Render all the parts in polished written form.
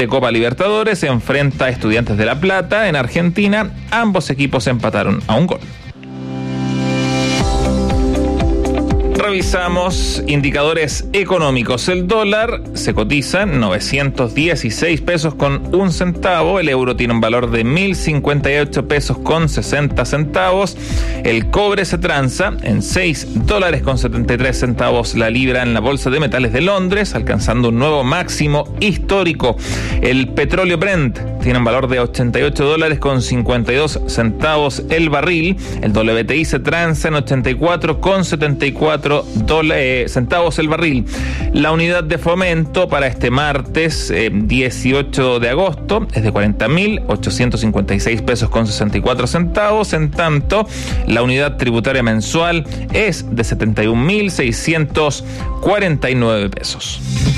de Copa Libertadores enfrenta a Estudiantes de La Plata en Argentina. Ambos equipos empataron a un gol. Revisamos indicadores económicos. El dólar se cotiza en 916 pesos con un centavo. El euro tiene un valor de 1.058 pesos con 60 centavos. El cobre se transa en $6 con 73 centavos la libra en la Bolsa de Metales de Londres, alcanzando un nuevo máximo histórico. El petróleo Brent tiene un valor de $88 con 52 centavos el barril. El WTI se transa en 84 con 74 centavos el barril. La unidad de fomento para este martes 18 de agosto es de 40.856 pesos con 64 centavos. En tanto, la unidad tributaria mensual es de 71.649 pesos.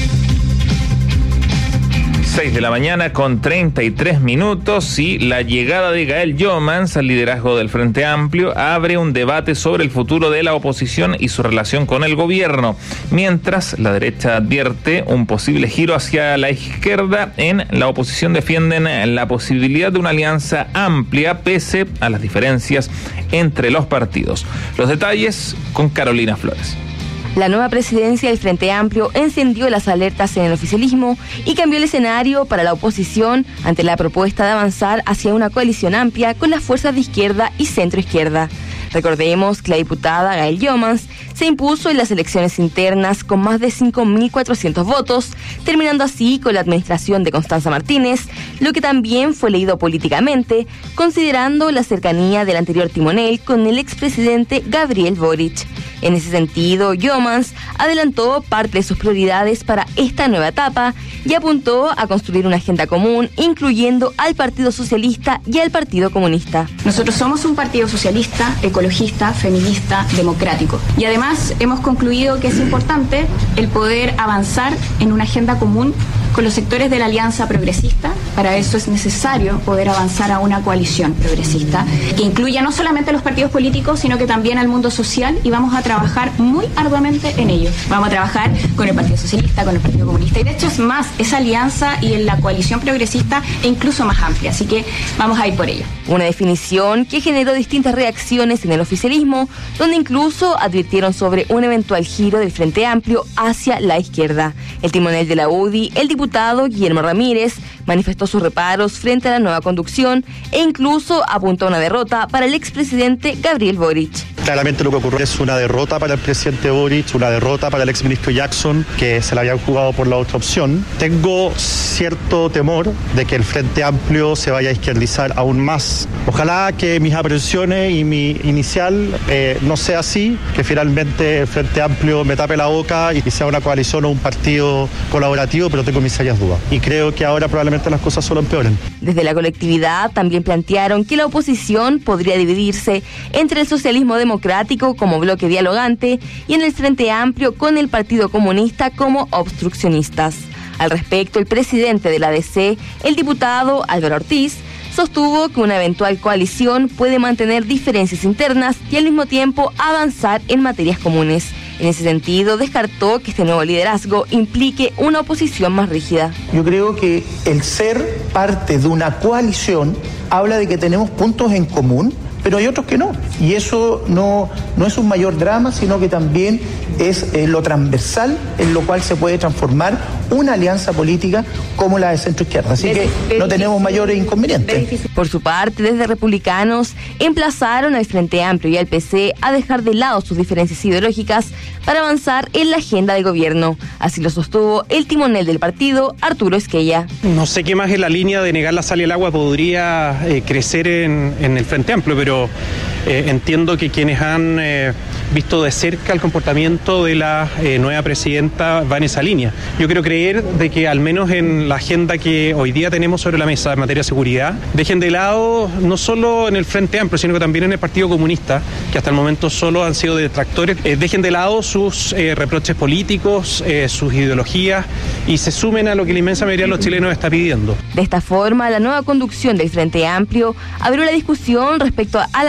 6 de la mañana con 33 minutos y la llegada de Gael Jomans al liderazgo del Frente Amplio abre un debate sobre el futuro de la oposición y su relación con el gobierno, mientras la derecha advierte un posible giro hacia la izquierda. En la oposición defienden la posibilidad de una alianza amplia pese a las diferencias entre los partidos. Los detalles con Carolina Flores. La nueva presidencia del Frente Amplio encendió las alertas en el oficialismo y cambió el escenario para la oposición ante la propuesta de avanzar hacia una coalición amplia con las fuerzas de izquierda y centroizquierda. Recordemos que la diputada Gael Jomans se impuso en las elecciones internas con más de 5.400 votos, terminando así con la administración de Constanza Martínez, lo que también fue leído políticamente, considerando la cercanía del anterior timonel con el expresidente Gabriel Boric. En ese sentido, Jomans adelantó parte de sus prioridades para esta nueva etapa y apuntó a construir una agenda común, incluyendo al Partido Socialista y al Partido Comunista. Nosotros somos un partido socialista, ecologista, feminista, democrático. Y además hemos concluido que es importante el poder avanzar en una agenda común con los sectores de la Alianza Progresista. Para eso es necesario poder avanzar a una coalición progresista que incluya no solamente a los partidos políticos, sino que también al mundo social, y vamos a trabajar muy arduamente en ello. Vamos a trabajar con el Partido Socialista, con el Partido Comunista, y de hecho es más, esa alianza y en la coalición progresista e incluso más amplia, así que vamos a ir por ello. Una definición que generó distintas reacciones en el oficialismo, donde incluso advirtieron sobre un eventual giro del Frente Amplio hacia la izquierda. El timonel de la UDI, el diputado Guillermo Ramírez, manifestó sus reparos frente a la nueva conducción e incluso apuntó a una derrota para el expresidente Gabriel Boric. Claramente lo que ocurrió es una derrota para el presidente Boric, una derrota para el exministro Jackson, que se la habían jugado por la otra opción. Tengo cierto temor de que el Frente Amplio se vaya a izquierdizar aún más. Ojalá que mis aprensiones y mi inicial no sea así, que finalmente el Frente Amplio me tape la boca y sea una coalición o un partido colaborativo, pero tengo mis serias dudas. Y creo que ahora probablemente las cosas solo empeoren. Desde la colectividad también plantearon que la oposición podría dividirse entre el socialismo democrático como bloque dialogante y en el Frente Amplio con el Partido Comunista como obstruccionistas. Al respecto, el presidente de la ADC, el diputado Álvaro Ortiz, sostuvo que una eventual coalición puede mantener diferencias internas y al mismo tiempo avanzar en materias comunes. En ese sentido, descartó que este nuevo liderazgo implique una oposición más rígida. Yo creo que el ser parte de una coalición habla de que tenemos puntos en común, pero hay otros que no. Y eso no es un mayor drama, sino que también es lo transversal en lo cual se puede transformar una alianza política como la de centro-izquierda. Así que no tenemos mayores inconvenientes. Por su parte, desde Republicanos, emplazaron al Frente Amplio y al PC a dejar de lado sus diferencias ideológicas para avanzar en la agenda de gobierno. Así lo sostuvo el timonel del partido, Arturo Esquella. No sé qué más en la línea de negar la sal y el agua podría crecer en el Frente Amplio, pero entiendo que quienes han visto de cerca el comportamiento de la nueva presidenta va en esa línea. Yo quiero creer de que al menos en la agenda que hoy día tenemos sobre la mesa en materia de seguridad, dejen de lado no solo en el Frente Amplio, sino que también en el Partido Comunista, que hasta el momento solo han sido detractores, dejen de lado sus reproches políticos, sus ideologías, y se sumen a lo que la inmensa mayoría de los chilenos está pidiendo. De esta forma, la nueva conducción del Frente Amplio abrió la discusión respecto a la configuración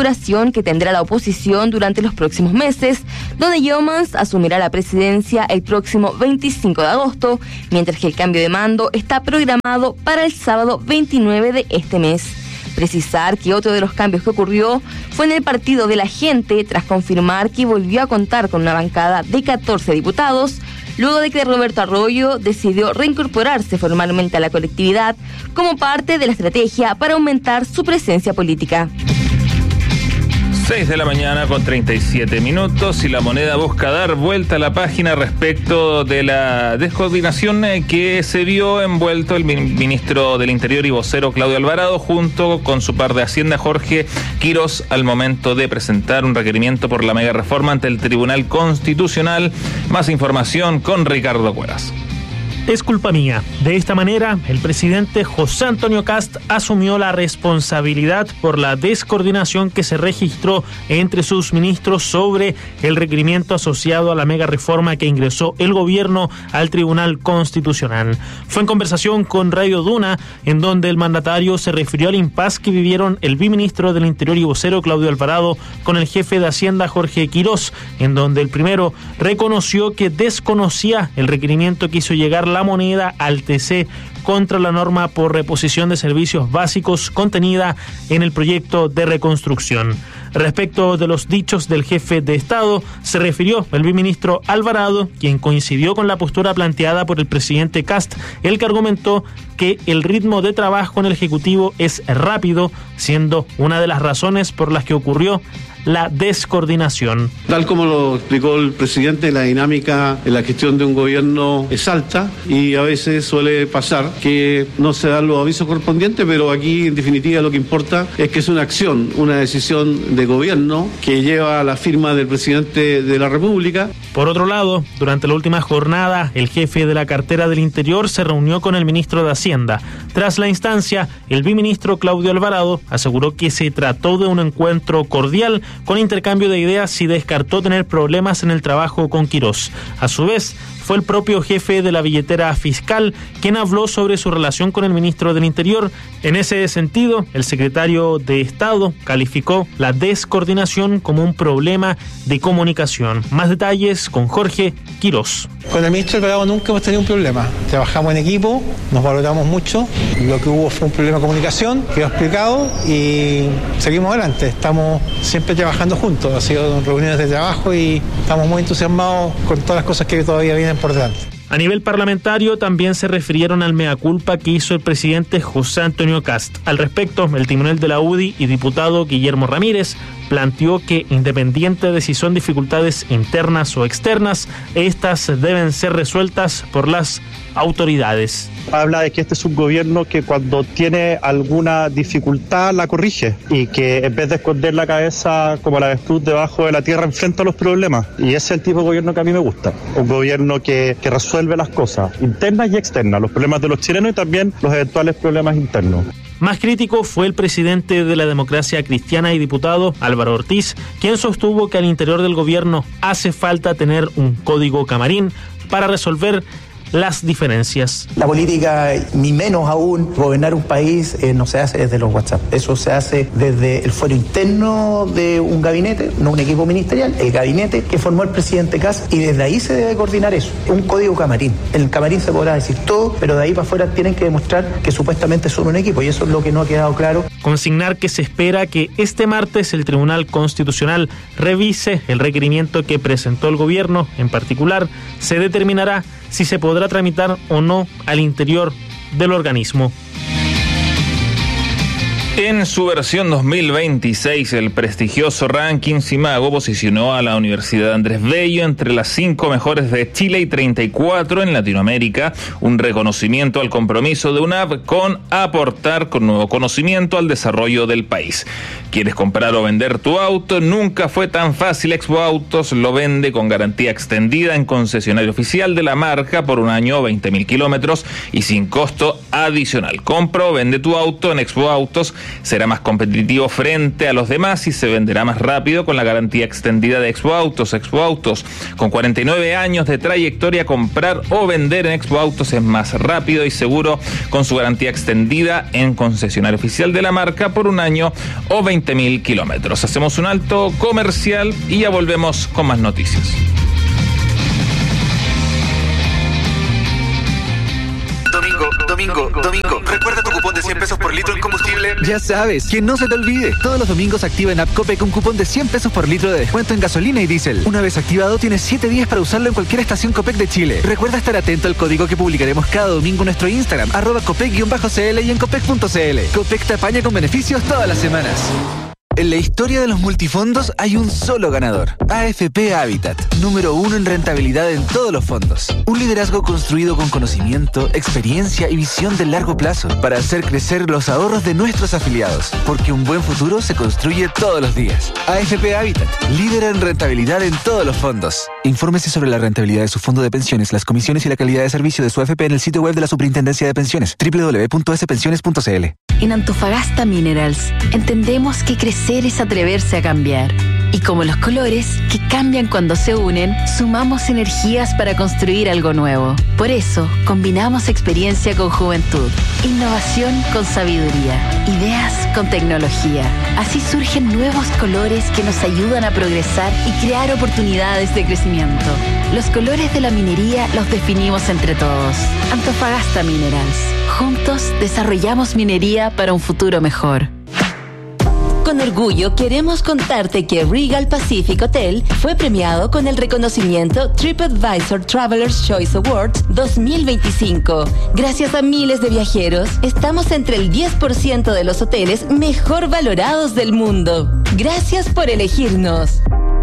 configuración que tendrá la oposición durante los próximos meses, donde Yeomans asumirá la presidencia el próximo 25 de agosto, mientras que el cambio de mando está programado para el sábado 29 de este mes. Precisar que otro de los cambios que ocurrió fue en el Partido de la Gente, tras confirmar que volvió a contar con una bancada de 14 diputados, luego de que Roberto Arroyo decidió reincorporarse formalmente a la colectividad como parte de la estrategia para aumentar su presencia política. 6 de la mañana con 37 minutos y La Moneda busca dar vuelta a la página respecto de la descoordinación que se vio envuelto el ministro del Interior y vocero Claudio Alvarado junto con su par de Hacienda Jorge Quirós al momento de presentar un requerimiento por la mega reforma ante el Tribunal Constitucional. Más información con Ricardo Cuevas. Es culpa mía. De esta manera, el presidente José Antonio Kast asumió la responsabilidad por la descoordinación que se registró entre sus ministros sobre el requerimiento asociado a la mega reforma que ingresó el gobierno al Tribunal Constitucional. Fue en conversación con Radio Duna, en donde el mandatario se refirió al impasse que vivieron el viceministro del Interior y vocero Claudio Alvarado con el jefe de Hacienda Jorge Quirós, en donde el primero reconoció que desconocía el requerimiento que hizo llegar La Moneda al TC contra la norma por reposición de servicios básicos contenida en el proyecto de reconstrucción. Respecto de los dichos del jefe de Estado, se refirió el viceministro Alvarado, quien coincidió con la postura planteada por el presidente Kast, el que argumentó que el ritmo de trabajo en el Ejecutivo es rápido, siendo una de las razones por las que ocurrió la descoordinación. Tal como lo explicó el presidente, la dinámica en la gestión de un gobierno es alta y a veces suele pasar que no se dan los avisos correspondientes, pero aquí en definitiva lo que importa es que es una acción, una decisión de gobierno que lleva a la firma del presidente de la República. Por otro lado, durante la última jornada, el jefe de la cartera del Interior se reunió con el ministro de Hacienda. Tras la instancia, el viceministro Claudio Alvarado aseguró que se trató de un encuentro cordial con intercambio de ideas y descartó tener problemas en el trabajo con Quirós. A su vez, fue el propio jefe de la billetera fiscal quien habló sobre su relación con el ministro del Interior. En ese sentido, el secretario de Estado calificó la descoordinación como un problema de comunicación. Más detalles con Jorge Quirós. Con el ministro Alvarado nunca hemos tenido un problema. Trabajamos en equipo, nos valoramos mucho. Lo que hubo fue un problema de comunicación, quedó explicado y seguimos adelante. Estamos siempre trabajando juntos. Ha sido reuniones de trabajo y estamos muy entusiasmados con todas las cosas que todavía vienen por delante. A nivel parlamentario también se refirieron al mea culpa que hizo el presidente José Antonio Kast. Al respecto, el timonel de la UDI y diputado Guillermo Ramírez planteó que, independiente de si son dificultades internas o externas, estas deben ser resueltas por las autoridades. Habla de que este es un gobierno que cuando tiene alguna dificultad la corrige y que en vez de esconder la cabeza como la avestruz debajo de la tierra enfrenta los problemas. Y ese es el tipo de gobierno que a mí me gusta. Un gobierno que resuelve las cosas internas y externas, los problemas de los chilenos y también los eventuales problemas internos. Más crítico fue el presidente de la Democracia Cristiana y diputado Álvaro Ortiz, quien sostuvo que al interior del gobierno hace falta tener un código camarín para resolver las diferencias. La política, ni menos aún, gobernar un país no se hace desde los WhatsApp. Eso se hace desde el fuero interno de un gabinete, no un equipo ministerial, el gabinete que formó el presidente Kast, y desde ahí se debe coordinar eso. Un código camarín. En el camarín se podrá decir todo, pero de ahí para afuera tienen que demostrar que supuestamente son un equipo, y eso es lo que no ha quedado claro. Consignar que se espera que este martes el Tribunal Constitucional revise el requerimiento que presentó el gobierno. En particular, se determinará si se podrá tramitar o no al interior del organismo. En su versión 2026, el prestigioso ranking Simago posicionó a la Universidad Andrés Bello entre las 5 mejores de Chile y 34 en Latinoamérica, un reconocimiento al compromiso de UNAV con aportar con nuevo conocimiento al desarrollo del país. ¿Quieres comprar o vender tu auto? Nunca fue tan fácil. Expo Autos lo vende con garantía extendida en concesionario oficial de la marca por un año, 20.000 kilómetros y sin costo adicional. Compra o vende tu auto en Expo Autos será más competitivo frente a los demás y se venderá más rápido con la garantía extendida de Expo Autos. Expo Autos, con 49 años de trayectoria, comprar o vender en Expo Autos es más rápido y seguro con su garantía extendida en concesionario oficial de la marca por un año o 20.000 kilómetros. Hacemos un alto comercial y ya volvemos con más noticias. Domingo, ¿recuerda tu cupón de 100 pesos por litro en combustible? Ya sabes, que no se te olvide. Todos los domingos activa en App Copec un cupón de 100 pesos por litro de descuento en gasolina y diésel. Una vez activado, tienes 7 días para usarlo en cualquier estación Copec de Chile. Recuerda estar atento al código que publicaremos cada domingo en nuestro Instagram, @Copec_CL y en Copec.cl. Copec te apaña con beneficios todas las semanas. En la historia de los multifondos hay un solo ganador, AFP Habitat, número 1 en rentabilidad en todos los fondos. Un liderazgo construido con conocimiento, experiencia y visión de largo plazo para hacer crecer los ahorros de nuestros afiliados, porque un buen futuro se construye todos los días. AFP Habitat, líder en rentabilidad en todos los fondos. Infórmese sobre la rentabilidad de su fondo de pensiones, las comisiones y la calidad de servicio de su AFP en el sitio web de la Superintendencia de Pensiones, www.spensiones.cl. En Antofagasta Minerals entendemos que crecer es atreverse a cambiar. Y como los colores, que cambian cuando se unen, sumamos energías para construir algo nuevo. Por eso, combinamos experiencia con juventud, innovación con sabiduría, ideas con tecnología. Así surgen nuevos colores que nos ayudan a progresar y crear oportunidades de crecimiento. Los colores de la minería los definimos entre todos. Antofagasta Minerals. Juntos desarrollamos minería para un futuro mejor. Con orgullo queremos contarte que Regal Pacific Hotel fue premiado con el reconocimiento TripAdvisor Traveler's Choice Awards 2025. Gracias a miles de viajeros, estamos entre el 10% de los hoteles mejor valorados del mundo. Gracias por elegirnos.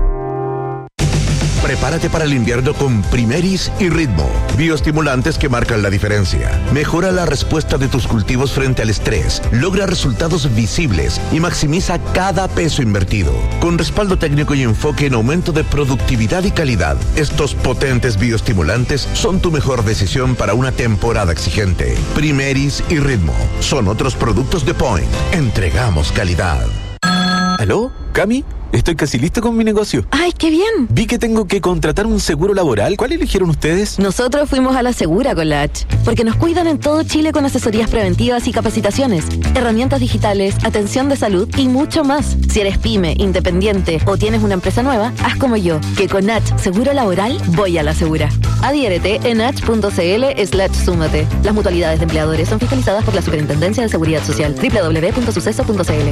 Prepárate para el invierno con Primeris y Ritmo, bioestimulantes que marcan la diferencia. Mejora la respuesta de tus cultivos frente al estrés, logra resultados visibles y maximiza cada peso invertido. Con respaldo técnico y enfoque en aumento de productividad y calidad, estos potentes bioestimulantes son tu mejor decisión para una temporada exigente. Primeris y Ritmo son otros productos de Point. Entregamos calidad. ¿Aló? ¿Cami? Estoy casi listo con mi negocio. ¡Ay, qué bien! Vi que tengo que contratar un seguro laboral. ¿Cuál eligieron ustedes? Nosotros fuimos a La Segura con la H, porque nos cuidan en todo Chile con asesorías preventivas y capacitaciones, herramientas digitales, atención de salud y mucho más. Si eres pyme, independiente o tienes una empresa nueva, haz como yo, que con H Seguro Laboral voy a La Segura. Adhiérete en h.cl/súmate. Las mutualidades de empleadores son fiscalizadas por la Superintendencia de Seguridad Social. www.suceso.cl.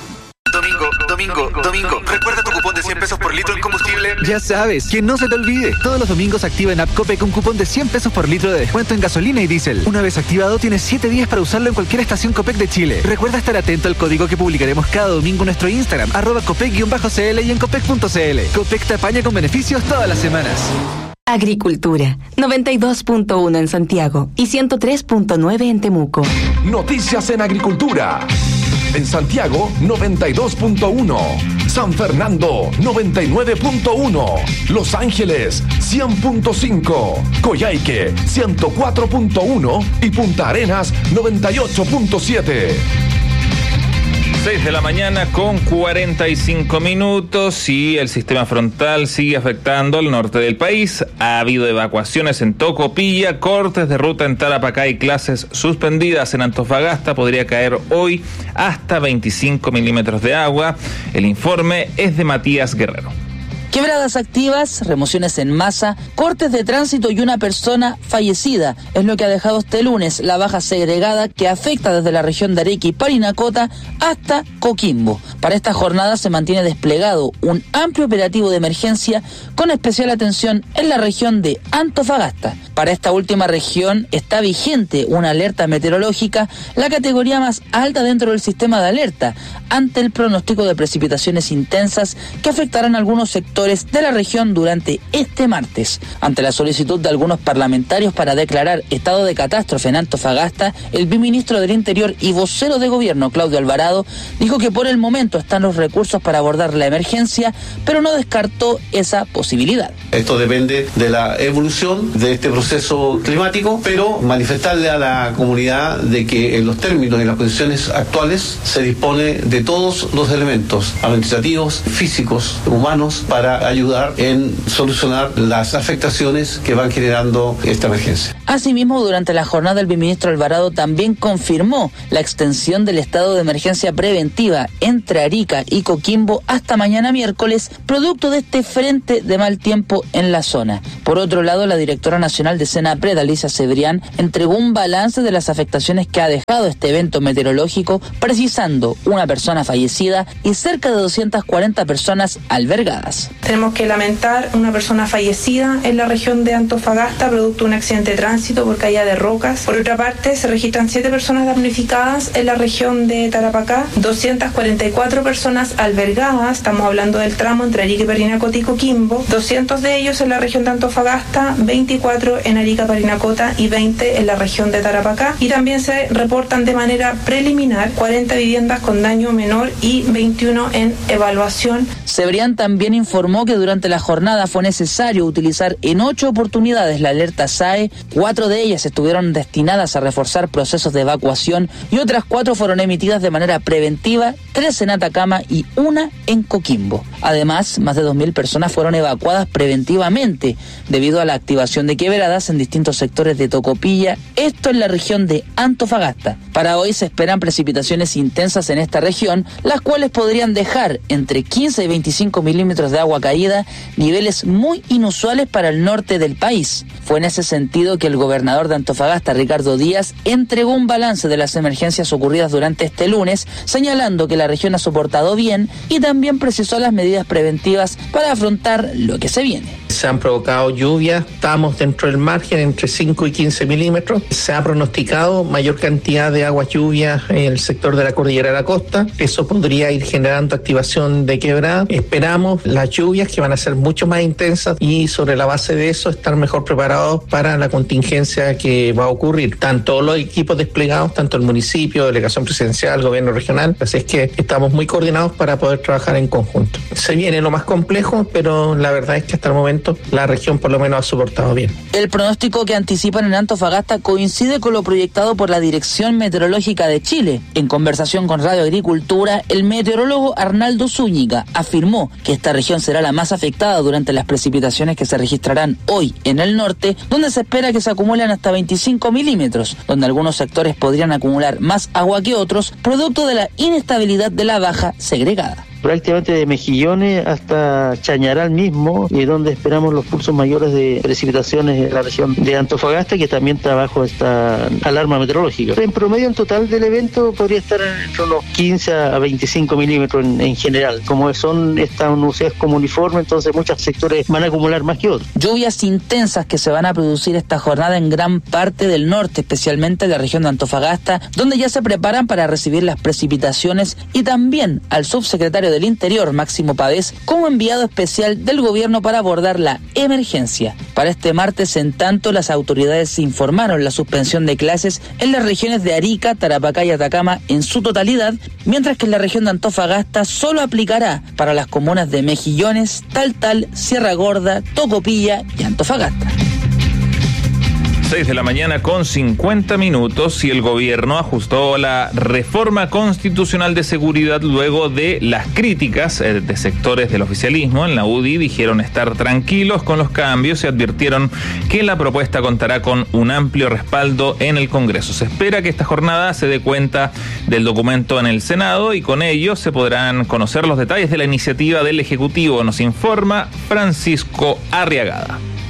Domingo, ¿recuerda tu cupón de 100 pesos por litro en combustible? Ya sabes, que no se te olvide. Todos los domingos activa en App Copec un cupón de 100 pesos por litro de descuento en gasolina y diésel. Una vez activado, tienes 7 días para usarlo en cualquier estación Copec de Chile. Recuerda estar atento al código que publicaremos cada domingo en nuestro Instagram, @Copec_CL y en Copec.cl. Copec te apaña con beneficios todas las semanas. Agricultura, 92.1 en Santiago y 103.9 en Temuco. Noticias en agricultura. En Santiago, 92.1. San Fernando, 99.1. Los Ángeles, 100.5. Coyhaique, 104.1. Y Punta Arenas, 98.7. 6 de la mañana con 45 minutos y el sistema frontal sigue afectando al norte del país. Ha habido evacuaciones en Tocopilla, cortes de ruta en Tarapacá y clases suspendidas en Antofagasta. Podría caer hoy hasta 25 milímetros de agua. El informe es de Matías Guerrero. Quebradas activas, remociones en masa, cortes de tránsito y una persona fallecida. Es lo que ha dejado este lunes la baja segregada que afecta desde la región de Arequipa y Parinacota hasta Coquimbo. Para esta jornada se mantiene desplegado un amplio operativo de emergencia con especial atención en la región de Antofagasta. Para esta última región está vigente una alerta meteorológica, la categoría más alta dentro del sistema de alerta, ante el pronóstico de precipitaciones intensas que afectarán algunos sectores sectores de la región durante este martes. Ante la solicitud de algunos parlamentarios para declarar estado de catástrofe en Antofagasta, el viceministro del Interior y vocero de gobierno, Claudio Alvarado, dijo que por el momento están los recursos para abordar la emergencia, pero no descartó esa posibilidad. Esto depende de la evolución de este proceso climático, pero manifestarle a la comunidad de que en los términos y las condiciones actuales se dispone de todos los elementos administrativos, físicos, humanos, para ayudar en solucionar las afectaciones que van generando esta emergencia. Asimismo, durante la jornada, el viceministro Alvarado también confirmó la extensión del estado de emergencia preventiva entre Arica y Coquimbo hasta mañana miércoles, producto de este frente de mal tiempo en la zona. Por otro lado, la directora nacional de Senapred, Alicia Cebrián, entregó un balance de las afectaciones que ha dejado este evento meteorológico, precisando una persona fallecida y cerca de 240 personas albergadas. Tenemos que lamentar una persona fallecida en la región de Antofagasta, producto de un accidente de tránsito por caída de rocas. Por otra parte, se registran 7 personas damnificadas en la región de Tarapacá, 244 personas albergadas, estamos hablando del tramo entre Arica, Parinacota y Coquimbo, 200 de ellos en la región de Antofagasta, 24 en Arica, Parinacota y 20 en la región de Tarapacá, y también se reportan de manera preliminar 40 viviendas con daño menor y 21 en evaluación. Cebrián también informó que durante la jornada fue necesario utilizar en 8 oportunidades la alerta SAE, 4 de ellas estuvieron destinadas a reforzar procesos de evacuación y otras 4 fueron emitidas de manera preventiva, 3 en Atacama y 1 en Coquimbo. Además, más de 2.000 personas fueron evacuadas preventivamente debido a la activación de quebradas en distintos sectores de Tocopilla, esto en la región de Antofagasta. Para hoy se esperan precipitaciones intensas en esta región, las cuales podrían dejar entre 15 y 25 milímetros de agua caída, niveles muy inusuales para el norte del país. Fue en ese sentido que el gobernador de Antofagasta, Ricardo Díaz, entregó un balance de las emergencias ocurridas durante este lunes, señalando que la región ha soportado bien y también precisó las medidas preventivas para afrontar lo que se viene. Se han provocado lluvias, estamos dentro del margen entre 5 y 15 milímetros. Se ha pronosticado mayor cantidad de aguas lluvias en el sector de la cordillera de la costa. Eso podría ir generando activación de quebrada. Esperamos las lluvias que van a ser mucho más intensas y sobre la base de eso estar mejor preparados para la contingencia que va a ocurrir. Tanto los equipos desplegados, tanto el municipio, delegación presidencial, gobierno regional. Así es que estamos muy coordinados para poder trabajar en conjunto. Se viene lo más complejo, pero la verdad es que hasta el momento la región por lo menos ha soportado bien. El pronóstico que anticipan en Antofagasta coincide con lo proyectado por la Dirección Meteorológica de Chile. En conversación con Radio Agricultura, el meteorólogo Arnaldo Zúñiga afirmó que esta región será la más afectada durante las precipitaciones que se registrarán hoy en el norte, donde se espera que se acumulen hasta 25 milímetros, donde algunos sectores podrían acumular más agua que otros, producto de la inestabilidad de la baja segregada. Prácticamente de Mejillones hasta Chañaral mismo, y donde esperamos los pulsos mayores de precipitaciones en la región de Antofagasta, que también está bajo esta alarma meteorológica. En promedio, en total del evento podría estar entre unos 15 a 25 milímetros en general. Como esta nubosidad es como uniforme, entonces muchos sectores van a acumular más que otros. Lluvias intensas que se van a producir esta jornada en gran parte del norte, especialmente en la región de Antofagasta, donde ya se preparan para recibir las precipitaciones, y también al subsecretario del Interior, Máximo Pavés, como enviado especial del gobierno para abordar la emergencia. Para este martes, en tanto, las autoridades informaron la suspensión de clases en las regiones de Arica, Tarapacá y Atacama en su totalidad, mientras que en la región de Antofagasta solo aplicará para las comunas de Mejillones, Taltal, Sierra Gorda, Tocopilla y Antofagasta. 6 de la mañana con 50 minutos y el gobierno ajustó la reforma constitucional de seguridad luego de las críticas de sectores del oficialismo. En la UDI dijeron estar tranquilos con los cambios y advirtieron que la propuesta contará con un amplio respaldo en el Congreso. Se espera que esta jornada se dé cuenta del documento en el Senado y con ello se podrán conocer los detalles de la iniciativa del Ejecutivo. Nos informa Francisco Arriagada.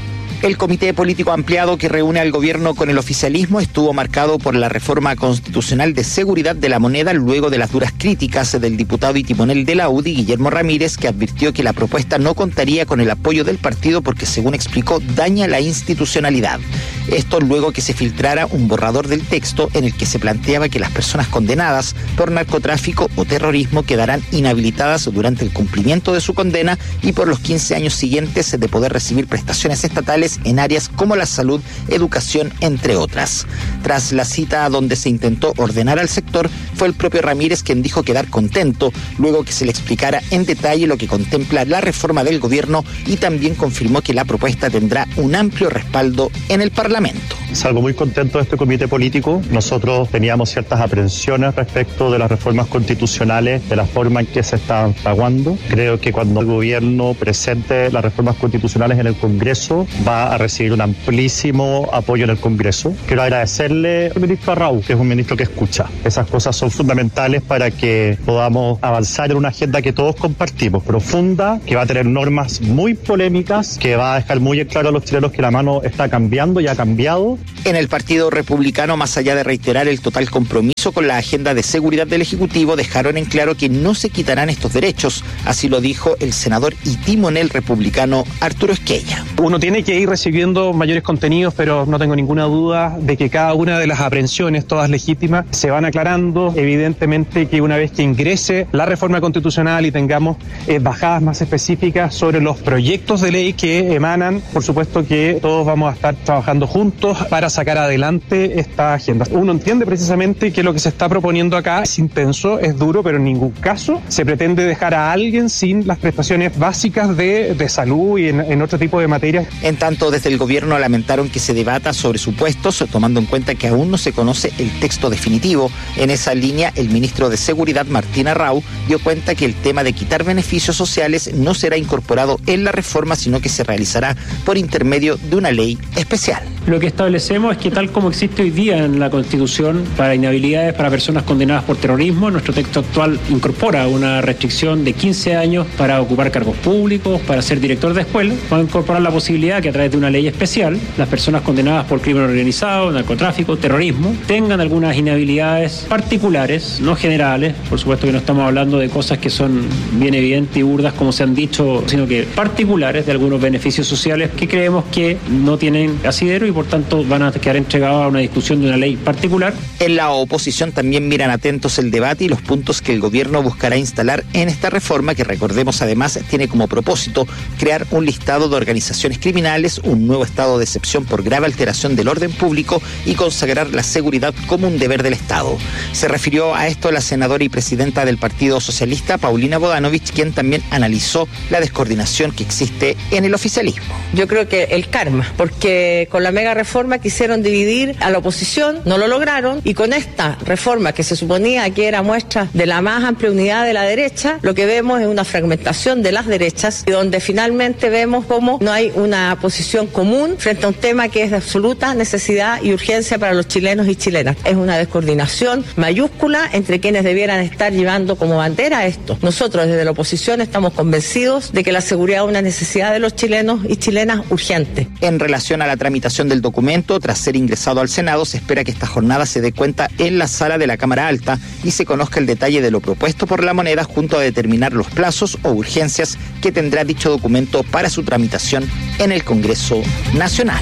El comité político ampliado que reúne al gobierno con el oficialismo estuvo marcado por la reforma constitucional de seguridad de la moneda luego de las duras críticas del diputado y timonel de la UDI, Guillermo Ramírez, que advirtió que la propuesta no contaría con el apoyo del partido porque, según explicó, daña la institucionalidad. Esto luego que se filtrara un borrador del texto en el que se planteaba que las personas condenadas por narcotráfico o terrorismo quedarán inhabilitadas durante el cumplimiento de su condena y por los 15 años siguientes de poder recibir prestaciones estatales en áreas como la salud, educación, entre otras. Tras la cita donde se intentó ordenar al sector, fue el propio Ramírez quien dijo quedar contento, luego que se le explicara en detalle lo que contempla la reforma del gobierno, y también confirmó que la propuesta tendrá un amplio respaldo en el Parlamento. Salgo muy contento de este comité político. Nosotros teníamos ciertas aprensiones respecto de las reformas constitucionales, de la forma en que se estaban fraguando. Creo que cuando el gobierno presente las reformas constitucionales en el Congreso va a recibir un amplísimo apoyo en el Congreso. Quiero agradecerle al ministro Arrau, que es un ministro que escucha. Esas cosas son fundamentales para que podamos avanzar en una agenda que todos compartimos, profunda, que va a tener normas muy polémicas, que va a dejar muy en claro a los chilenos que la mano está cambiando y ha cambiado. En el Partido Republicano, más allá de reiterar el total compromiso con la agenda de seguridad del Ejecutivo, dejaron en claro que no se quitarán estos derechos. Así lo dijo el senador y timonel republicano Arturo Esquella. Uno tiene que ir recibiendo mayores contenidos, pero no tengo ninguna duda de que cada una de las aprehensiones, todas legítimas, se van aclarando. Evidentemente que una vez que ingrese la reforma constitucional y tengamos bajadas más específicas sobre los proyectos de ley que emanan, por supuesto que todos vamos a estar trabajando juntos para sacar adelante esta agenda. Uno entiende precisamente que lo que se está proponiendo acá es intenso, es duro, pero en ningún caso se pretende dejar a alguien sin las prestaciones básicas de salud y en otro tipo de materias. En tanto, desde el gobierno lamentaron que se debata sobre supuestos, tomando en cuenta que aún no se conoce el texto definitivo. En esa línea, el ministro de Seguridad, Martín Arrau, dio cuenta que el tema de quitar beneficios sociales no será incorporado en la reforma, sino que se realizará por intermedio de una ley especial. Lo que establecemos es que, tal como existe hoy día en la Constitución para inhabilidades para personas condenadas por terrorismo, nuestro texto actual incorpora una restricción de 15 años para ocupar cargos públicos, para ser director de escuela. Va a incorporar la posibilidad que, a través de una ley especial, las personas condenadas por crimen organizado, narcotráfico, terrorismo, tengan algunas inhabilidades particulares, no generales. Por supuesto que no estamos hablando de cosas que son bien evidentes y burdas, como se han dicho, sino que particulares de algunos beneficios sociales que creemos que no tienen asidero y por tanto van a quedar entregados a una discusión de una ley particular. En la oposición también miran atentos el debate y los puntos que el gobierno buscará instalar en esta reforma, que, recordemos, además tiene como propósito crear un listado de organizaciones criminales, un nuevo estado de excepción por grave alteración del orden público y consagrar la seguridad como un deber del Estado. Se refirió a esto la senadora y presidenta del Partido Socialista, Paulina Bodanovich, quien también analizó la descoordinación que existe en el oficialismo. Yo creo que el karma, porque con la mega reforma quisieron dividir a la oposición, no lo lograron, y con esta reforma que se suponía que era muestra de la más amplia unidad de la derecha, lo que vemos es una fragmentación de las derechas, y donde finalmente vemos cómo no hay una posición común frente a un tema que es de absoluta necesidad y urgencia para los chilenos y chilenas. Es una descoordinación mayúscula entre quienes debieran estar llevando como bandera esto. Nosotros desde la oposición estamos convencidos de que la seguridad es una necesidad de los chilenos y chilenas urgente. En relación a la tramitación del documento, tras ser ingresado al Senado, se espera que esta jornada se dé cuenta en la sala de la Cámara Alta y se conozca el detalle de lo propuesto por la moneda, junto a determinar los plazos o urgencias que tendrá dicho documento para su tramitación en el Congreso Nacional.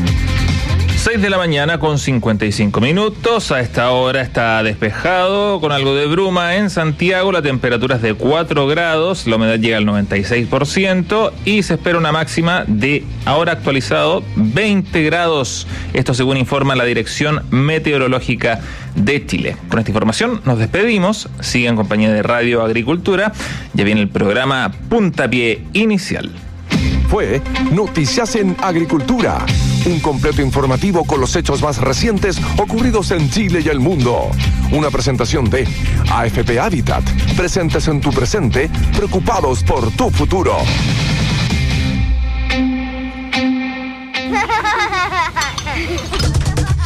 6 de la mañana con 55 minutos. A esta hora está despejado con algo de bruma en Santiago. La temperatura es de 4 grados, la humedad llega al 96% y se espera una máxima de, ahora actualizado, 20 grados. Esto según informa la Dirección Meteorológica de Chile. Con esta información nos despedimos. Sigue en compañía de Radio Agricultura. Ya viene el programa Puntapié Inicial. Fue Noticias en Agricultura, un completo informativo con los hechos más recientes ocurridos en Chile y el mundo. Una presentación de AFP Habitat, presentes en tu presente, preocupados por tu futuro.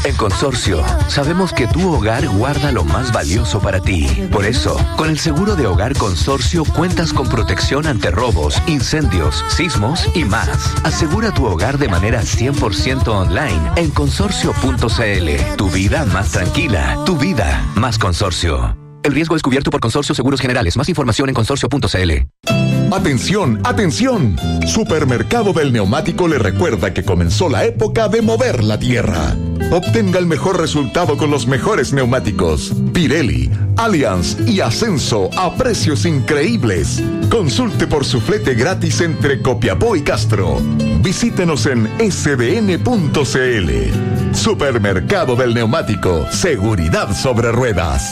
En Consorcio, sabemos que tu hogar guarda lo más valioso para ti. Por eso, con el seguro de hogar Consorcio cuentas con protección ante robos, incendios, sismos y más. Asegura tu hogar de manera 100% online en consorcio.cl. Tu vida más tranquila, tu vida más Consorcio. El riesgo es cubierto por Consorcio Seguros Generales. Más información en consorcio.cl. ¡Atención, atención! Supermercado del Neumático le recuerda que comenzó la época de mover la tierra. Obtenga el mejor resultado con los mejores neumáticos. Pirelli, Allianz y Ascenso a precios increíbles. Consulte por su flete gratis entre Copiapó y Castro. Visítenos en sbn.cl. Supermercado del Neumático. Seguridad sobre ruedas.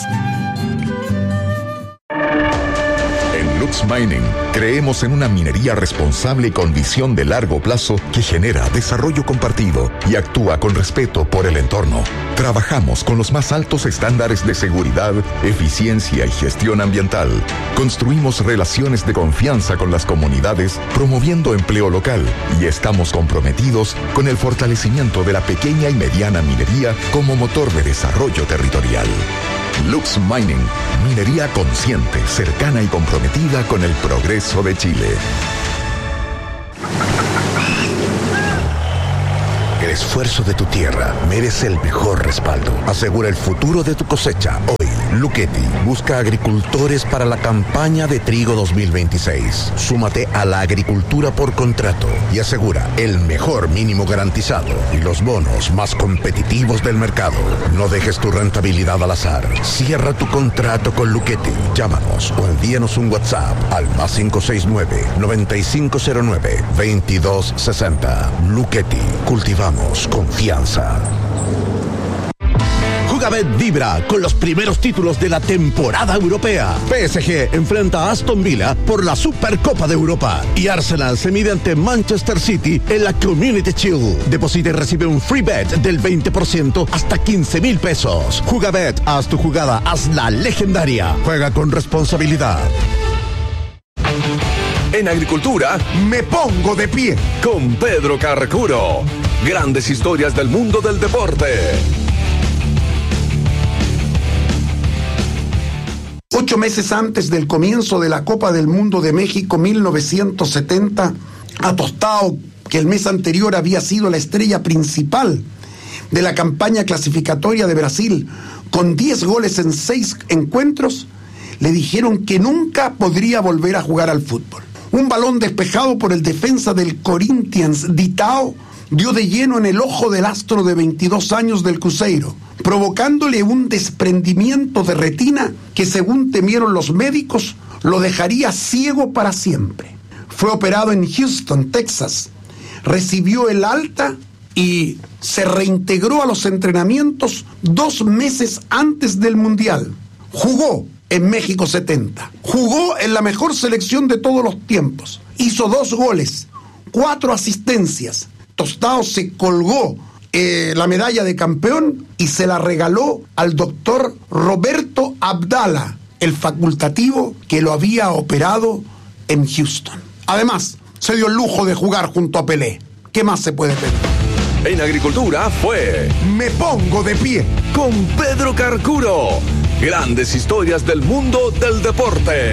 Lux Mining, creemos en una minería responsable y con visión de largo plazo que genera desarrollo compartido y actúa con respeto por el entorno. Trabajamos con los más altos estándares de seguridad, eficiencia y gestión ambiental. Construimos relaciones de confianza con las comunidades, promoviendo empleo local, y estamos comprometidos con el fortalecimiento de la pequeña y mediana minería como motor de desarrollo territorial. Lux Mining, minería consciente, cercana y comprometida con el progreso de Chile. El esfuerzo de tu tierra merece el mejor respaldo. Asegura el futuro de tu cosecha. Hoy, Luchetti busca agricultores para la campaña de trigo 2026. Súmate a la agricultura por contrato y asegura el mejor mínimo garantizado y los bonos más competitivos del mercado. No dejes tu rentabilidad al azar. Cierra tu contrato con Luchetti. Llámanos o envíanos un WhatsApp al +569-9509-2260. Luchetti. Cultivamos confianza. Jugabet vibra con los primeros títulos de la temporada europea. PSG enfrenta a Aston Villa por la Supercopa de Europa y Arsenal se mide ante Manchester City en la Community Shield. Deposita y recibe un free bet del 20% hasta 15,000 pesos. Jugabet, haz tu jugada, hazla legendaria. Juega con responsabilidad. En agricultura, me pongo de pie con Pedro Carcuro. Grandes historias del mundo del deporte. 8 meses antes del comienzo de la Copa del Mundo de México 1970, a Tostao, que el mes anterior había sido la estrella principal de la campaña clasificatoria de Brasil, con 10 goles en 6 encuentros, le dijeron que nunca podría volver a jugar al fútbol. Un balón despejado por el defensa del Corinthians, Ditao, dio de lleno en el ojo del astro de 22 años del Cruzeiro, provocándole un desprendimiento de retina que, según temieron los médicos, lo dejaría ciego para siempre. Fue operado en Houston, Texas, recibió el alta y se reintegró a los entrenamientos 2 meses antes del Mundial. Jugó en México 70, jugó en la mejor selección de todos los tiempos, hizo 2 goles, 4 asistencias. Tostao se colgó la medalla de campeón y se la regaló al doctor Roberto Abdala, el facultativo que lo había operado en Houston. Además, se dio el lujo de jugar junto a Pelé. ¿Qué más se puede pedir? En agricultura fue Me Pongo de Pie con Pedro Carcuro. Grandes historias del mundo del deporte.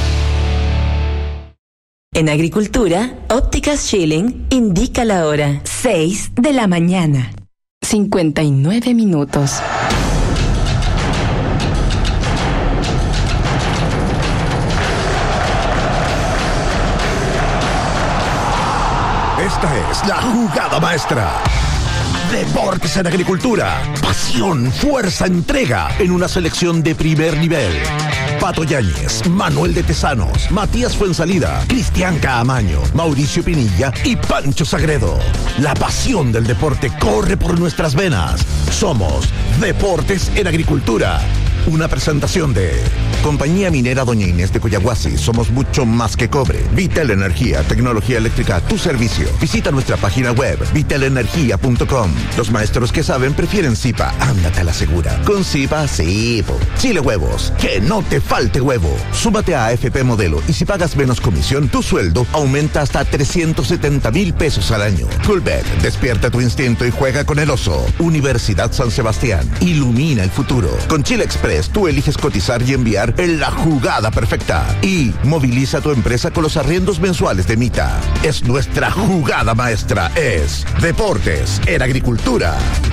En agricultura, Ópticas Schilling indica la hora 6 de la mañana. 59 minutos. Esta es la jugada maestra. Deportes en agricultura. Pasión, fuerza, entrega en una selección de primer nivel. Pato Yáñez, Manuel de Tesanos, Matías Fuensalida, Cristian Caamaño, Mauricio Pinilla y Pancho Sagredo. La pasión del deporte corre por nuestras venas. Somos Deportes en Agricultura. Una presentación de Compañía Minera Doña Inés de Coyahuasi. Somos mucho más que cobre. Vitel Energía, tecnología eléctrica a tu servicio. Visita nuestra página web, vitelenergia.com. Los maestros que saben prefieren Zipa. Ándate a la segura. Con Zipa, sí. Chile Huevos. Que no te falte huevo. Súmate a AFP Modelo y si pagas menos comisión, tu sueldo aumenta hasta 370,000 pesos al año. Coolbet, despierta tu instinto y juega con el oso. Universidad San Sebastián. Ilumina el futuro. Con Chile Express, tú eliges cotizar y enviar en la jugada perfecta. Y moviliza tu empresa con los arriendos mensuales de Mita. Es nuestra jugada maestra. Es Deportes en Agricultura.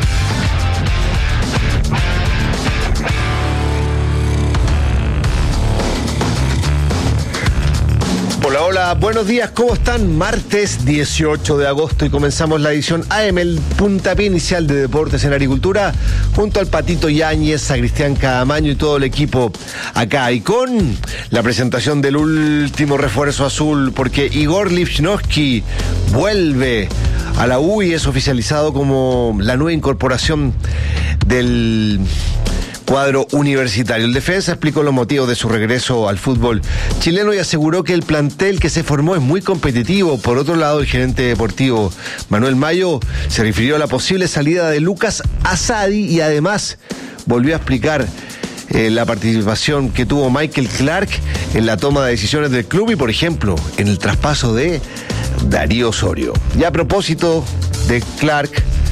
Hola, hola, buenos días, ¿cómo están? Martes 18 de agosto y comenzamos la edición AM, el puntapié inicial de Deportes en Agricultura, junto al Patito Yáñez, a Cristian Cadamaño y todo el equipo acá. Y con la presentación del último refuerzo azul, porque Igor Lichnowsky vuelve a la U y es oficializado como la nueva incorporación del cuadro universitario. El defensa explicó los motivos de su regreso al fútbol chileno y aseguró que el plantel que se formó es muy competitivo. Por otro lado, el gerente deportivo Manuel Mayo se refirió a la posible salida de Lucas Asadi y además volvió a explicar la participación que tuvo Michael Clark en la toma de decisiones del club y, por ejemplo, en el traspaso de Darío Osorio. Y a propósito de Clark,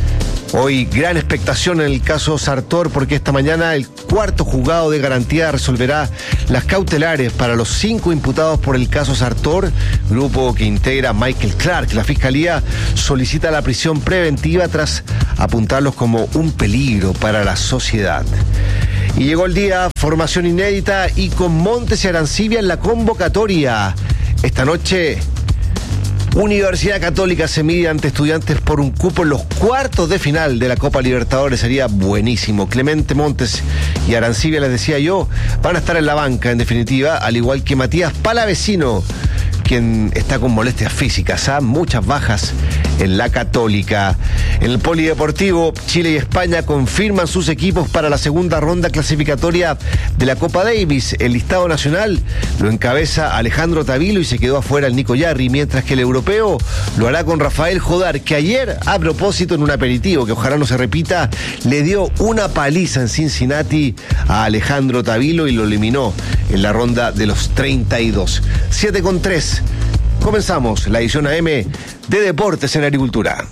hoy gran expectación en el caso Sartor, porque esta mañana el cuarto juzgado de garantía resolverá las cautelares para los 5 imputados por el caso Sartor, grupo que integra Michael Clark. La Fiscalía solicita la prisión preventiva tras apuntarlos como un peligro para la sociedad. Y llegó el día, formación inédita y con Montes y Arancibia en la convocatoria. Esta noche, Universidad Católica se mide ante Estudiantes por un cupo en los cuartos de final de la Copa Libertadores. Sería buenísimo. Clemente Montes y Arancibia, les decía yo, van a estar en la banca, en definitiva, al igual que Matías Palavecino, quien está con molestias físicas, muchas bajas en la Católica. En el Polideportivo, Chile y España confirman sus equipos para la segunda ronda clasificatoria de la Copa Davis. El listado nacional lo encabeza Alejandro Tavilo y se quedó afuera el Nico Yarri, mientras que el europeo lo hará con Rafael Jodar, que ayer, a propósito, en un aperitivo que ojalá no se repita, le dio una paliza en Cincinnati a Alejandro Tavilo y lo eliminó en la ronda de los 32. 7:03. Comenzamos la edición AM de Deportes en Agricultura.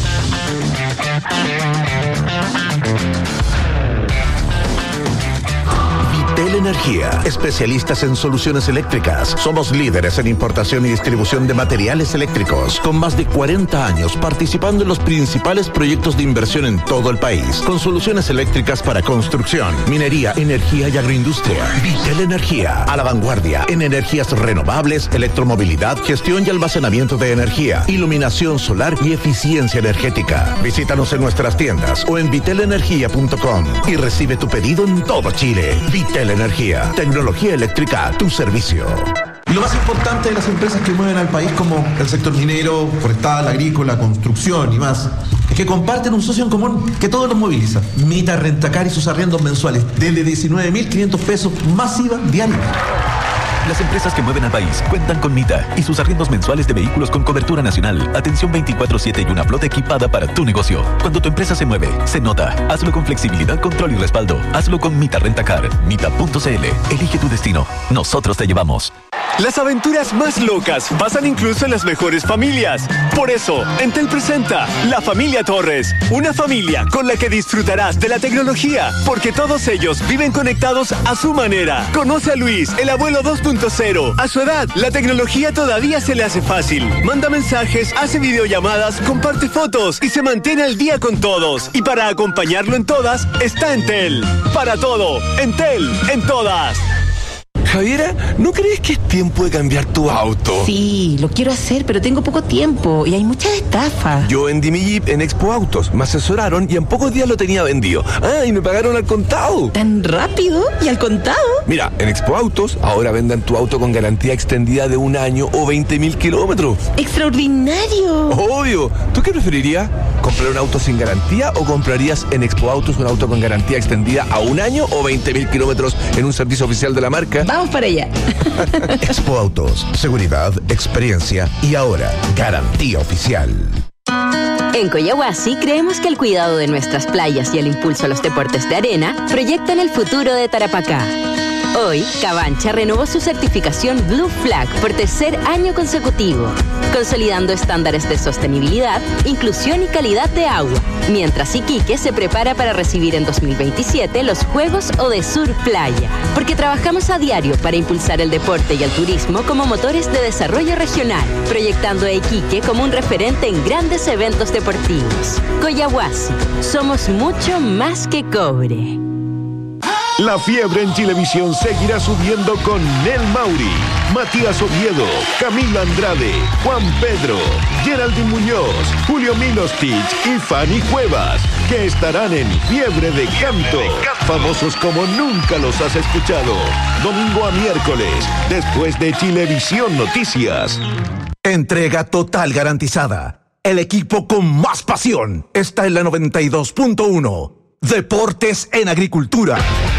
Vitel Energía, especialistas en soluciones eléctricas. Somos líderes en importación y distribución de materiales eléctricos, con más de 40 años participando en los principales proyectos de inversión en todo el país, con soluciones eléctricas para construcción, minería, energía y agroindustria. Vitel Energía, a la vanguardia en energías renovables, electromovilidad, gestión y almacenamiento de energía, iluminación solar y eficiencia energética. Visítanos en nuestras tiendas o en vitelenergia.com y recibe tu pedido en todo Chile. Vitel Energía, tecnología eléctrica a tu servicio. Y lo más importante de las empresas que mueven al país, como el sector minero, forestal, agrícola, construcción y más, es que comparten un socio en común que todos los moviliza. Mita Rentacar y sus arriendos mensuales, desde 19.500 pesos más IVA diario. Las empresas que mueven al país cuentan con Mita y sus arriendos mensuales de vehículos con cobertura nacional, atención 24/7 y una flota equipada para tu negocio. Cuando tu empresa se mueve, se nota. Hazlo con flexibilidad, control y respaldo. Hazlo con Mita Rentacar. Mita.cl. Elige tu destino. Nosotros te llevamos. Las aventuras más locas pasan incluso en las mejores familias. Por eso, Entel presenta La Familia Torres, una familia con la que disfrutarás de la tecnología, porque todos ellos viven conectados a su manera. Conoce a Luis, el abuelo 2.0. A su edad, la tecnología todavía se le hace fácil. Manda mensajes, hace videollamadas, comparte fotos y se mantiene al día con todos. Y para acompañarlo en todas, está Entel. Para todo, Entel en todas. Javiera, ¿no crees que es tiempo de cambiar tu auto? Sí, lo quiero hacer, pero tengo poco tiempo y hay muchas estafas. Yo vendí mi Jeep en Expo Autos, me asesoraron y en pocos días lo tenía vendido. Ah, y me pagaron al contado. ¿Tan rápido? ¿Y al contado? Mira, en Expo Autos ahora vendan tu auto con garantía extendida de 1 año o 20.000 kilómetros. ¡Extraordinario! Obvio. ¿Tú qué preferirías? ¿Comprar un auto sin garantía o comprarías en Expo Autos un auto con garantía extendida a 1 año o 20.000 kilómetros en un servicio oficial de la marca? Vamos para allá. Expo Autos, seguridad, experiencia y ahora, garantía oficial. En Coyahuasi creemos que el cuidado de nuestras playas y el impulso a los deportes de arena proyectan el futuro de Tarapacá. Hoy, Cabancha renovó su certificación Blue Flag por 3er año consecutivo, consolidando estándares de sostenibilidad, inclusión y calidad de agua, mientras Iquique se prepara para recibir en 2027 los Juegos Odesur Playa, porque trabajamos a diario para impulsar el deporte y el turismo como motores de desarrollo regional, proyectando a Iquique como un referente en grandes eventos deportivos. Coyahuasi, somos mucho más que cobre. La fiebre en Chilevisión seguirá subiendo con Nel Mauri, Matías Oviedo, Camila Andrade, Juan Pedro, Geraldine Muñoz, Julio Milostich y Fanny Cuevas, que estarán en Fiebre de Canto, famosos como nunca los has escuchado. Domingo a miércoles, después de Chilevisión Noticias. Entrega total garantizada. El equipo con más pasión está en la 92.1. Deportes en Agricultura.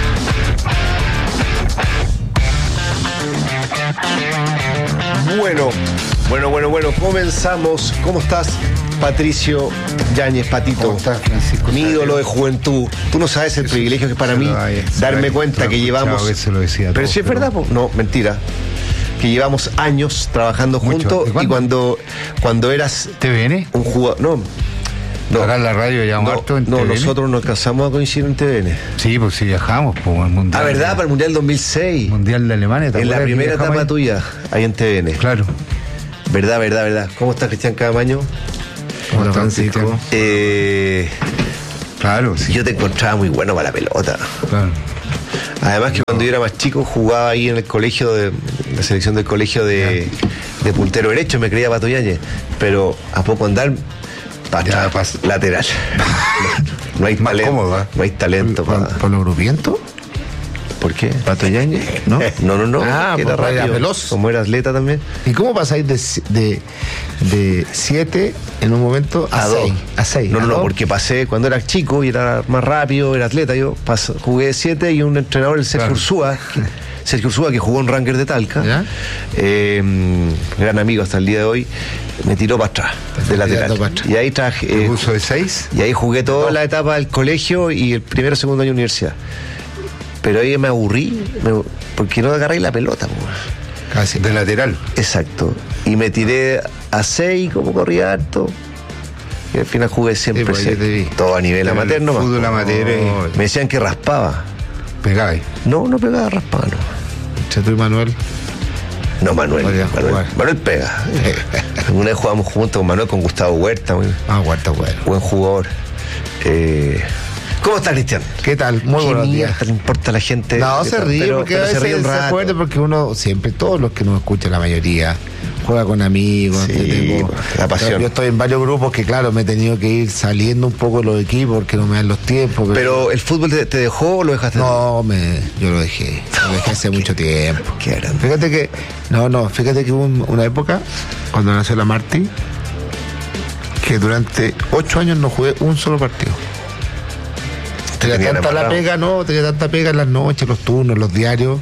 Bueno, comenzamos. ¿Cómo estás, Patricio Yáñez, Patito? ¿Cómo estás, Francisco? Mi ídolo de juventud. Tú no sabes el privilegio que es para mí darme cuenta que llevamos... Pero si es verdad, no, mentira. Que llevamos años trabajando juntos y cuando eras... ¿TVN? Un jugador... No, acá en la radio llevamos harto en TVN. Nosotros nos casamos a coincidir en TVN. Sí, pues sí viajamos por el Mundial. ¿Verdad? Para el Mundial 2006. Mundial de Alemania. En la primera etapa tuya, ahí en TVN. Claro. Verdad. ¿Cómo estás, Cristian Cadamaño? ¿Cómo estás, Francisco? Claro, sí. Yo te encontraba muy bueno para la pelota. Claro. Además que cuando yo era más chico jugaba ahí en el colegio la selección del colegio de puntero derecho, me creía Pato Yáñez. Pero a poco andar... lateral. No hay talento. ¿Cómo, no hay talento. ¿Por lo grupiento? ¿Por qué? ¿Pato Yáñez? ¿No? No. Era rápido. Veloz. Como era atleta también. ¿Y cómo pasáis de 7 en un momento a 6? A 6. No, porque pasé cuando era chico y era más rápido, era atleta. Yo jugué 7 y un entrenador, el Sergio Ursúa. Sergio Ursúa, que jugó en Ranger de Talca, gran amigo hasta el día de hoy, me tiró para atrás, de lateral. Y ahí traje. ¿Uso de 6? Y ahí jugué toda la etapa del colegio y el primero y segundo año de universidad. Pero ahí me aburrí, porque no agarré la pelota. Casi, de lateral. Exacto. Y me tiré a 6, como corría harto. Y al final jugué siempre 6. Todo a nivel amateur, ¿no? Fútbol amateur. Me decían que raspaba. ¿Pegabais? No pegaba, raspaba, no. ¿Chato y Manuel? No, Manuel pega. Una vez jugamos juntos con Manuel, con Gustavo Huerta. Huerta, bueno. Buen jugador. ¿Cómo está, Cristian? ¿Qué tal? Muy buenos días. ¿Le importa a la gente? No, se ríe porque a veces se acuerda, porque uno siempre, todos los que nos escuchan, la mayoría, juega con amigos. Sí, la pasión. Yo estoy en varios grupos que, claro, me he tenido que ir saliendo un poco de los equipos porque no me dan los tiempos. Pero ¿el fútbol te dejó o lo dejaste? No, yo lo dejé. Lo dejé hace mucho tiempo. Qué grande. Fíjate que hubo una época, cuando nació la Marti, que durante 8 años no jugué un solo partido. Tenía tanta pega en las noches, los turnos, los diarios,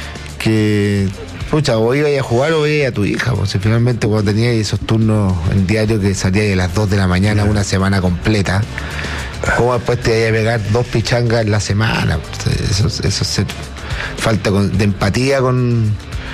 que o iba a jugar o iba a tu hija. Pues, si finalmente cuando tenía esos turnos en diario que salía a las 2 de la mañana una semana completa, ¿cómo después te iba a pegar 2 pichangas en la semana? Pues, eso falta de empatía con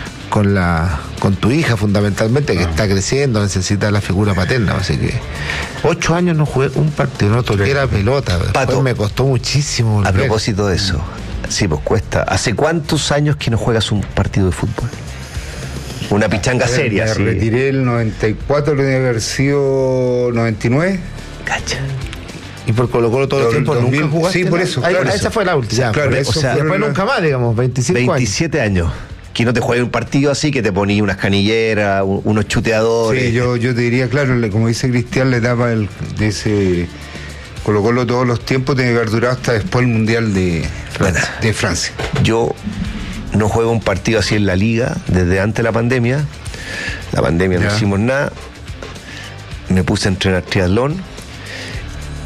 tu hija, fundamentalmente, que está creciendo, necesita la figura paterna. Así que 8 años no jugué un partido, no toqué la pelota. Pato, me costó muchísimo volver. A propósito de eso, sí, pues cuesta. ¿Hace cuántos años que no juegas un partido de fútbol? Una pichanga seria. Me retiré el 94, lo debe haber sido 99. Cacha. Y por Colo-Colo todo el tiempo nunca jugaste. Sí, por eso. Esa fue la última. Claro, después nunca más, digamos, 27 años. Que no te juegue un partido así, que te ponía unas canilleras, unos chuteadores. Sí, yo te diría, claro, como dice Cristian, la etapa de ese Colo-Colo todos los tiempos tiene que haber durado hasta después el Mundial de Francia. Yo no juego un partido así en la liga desde antes de la pandemia. La pandemia no hicimos nada. Me puse a entrenar triatlón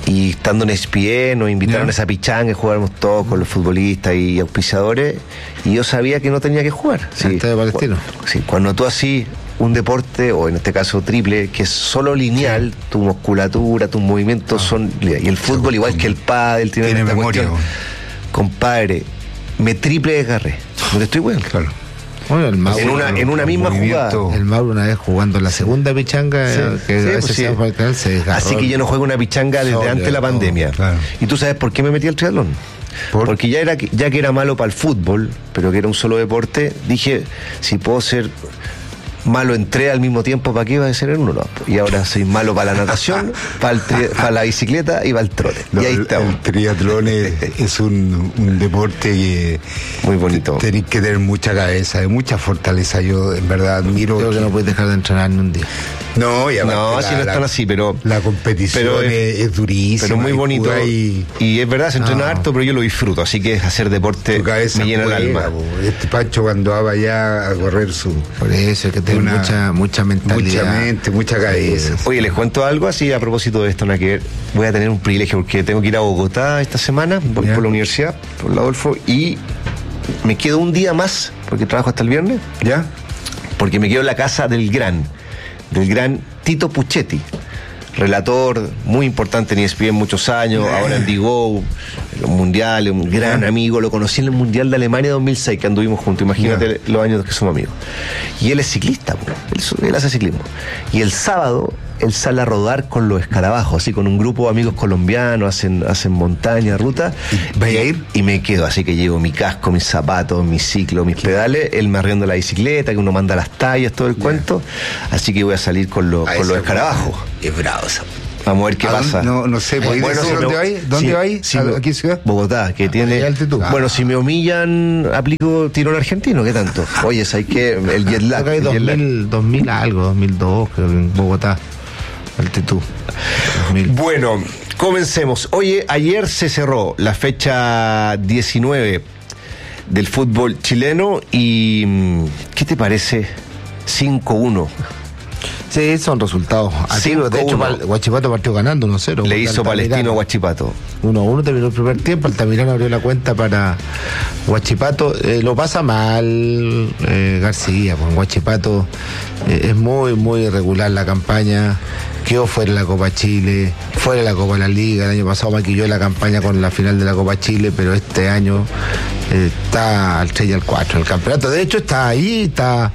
y estando en ESPN nos invitaron a esa pichanga, jugáramos todos con los futbolistas y auspiciadores, y yo sabía que no tenía que jugar. Sí, de Palestino. Sí, cuando tú así un deporte, o en este caso triple, que es solo lineal, tu musculatura, tus movimientos son... Y el fútbol, igual que el pádel, tiene memoria. Compadre, me triple desgarré. No te estoy bueno. Claro. Bueno, el Mauro, en una misma jugada. El Mauro una vez jugando la segunda pichanga, se desgarró. Así que yo no juego una pichanga desde antes de la pandemia. Claro. ¿Y tú sabes por qué me metí al triatlón? Porque ya que era malo para el fútbol, pero que era un solo deporte, dije, si puedo ser malo en tres al mismo tiempo, ¿para qué iba a ser en uno? No. Y ahora soy malo para la natación, para la bicicleta y para el trote. Y ahí estamos. El triatlón es un deporte que muy bonito. Tenés que tener mucha cabeza, mucha fortaleza. Yo en verdad admiro. Creo que no puedes dejar de entrenar en un día. No, y no, si no están así, pero la competición es durísima. Pero muy bonito. Y es verdad, se entrena harto, pero yo lo disfruto. Así que hacer deporte me llena el alma. Este Pancho cuando va allá a correr Por eso hay que tener mucha mentalidad. Mucha mente, mucha cabeza. Oye, les cuento algo así a propósito de esto, nada que ver. Voy a tener un privilegio porque tengo que ir a Bogotá esta semana, voy por la universidad, por la Adolfo, y me quedo un día más, porque trabajo hasta el viernes. ¿Ya? Porque me quedo en la casa del gran Tito Puchetti, relator muy importante en ESPN muchos años, ahora en Digo, en los mundiales, un gran amigo. Lo conocí en el Mundial de Alemania 2006, que anduvimos juntos, imagínate los años que somos amigos. Y él es ciclista, él hace ciclismo. Y el sábado él sale a rodar con los escarabajos, así con un grupo de amigos colombianos, hacen montaña, ruta. ¿Vaya a ir? Y me quedo, así que llevo mi casco, mis zapatos, mi ciclo, mis pedales, él me arriendo la bicicleta, que uno manda las tallas, todo el cuento. Así que voy a salir con los escarabajos. Es bravo eso. Vamos a ver qué pasa. No sé, ¿dónde vais? ¿Dónde vais? ¿A qué ciudad? Bogotá, que tiene... Bueno, si me humillan, aplico tirón argentino, ¿qué tanto? Oye, ¿sabes qué? El jet lag. Acá hay 2000 algo, 2002, creo que en Bogotá. Altitud. 2000. Bueno, comencemos. Oye, ayer se cerró la fecha 19 del fútbol chileno y ¿qué te parece? 5-1. Sí, son resultados. De hecho, Huachipato partió ganando 1-0. Le hizo Palestino a Huachipato. 1-1 terminó el primer tiempo. Altamirano abrió la cuenta para Huachipato. Lo pasa mal García. Pues Huachipato es muy, muy irregular la campaña. Quedó fuera de la Copa Chile, fuera de la Copa de la Liga. El año pasado maquilló la campaña con la final de la Copa Chile, pero este año está al 3 y al 4 el campeonato. De hecho, está ahí, está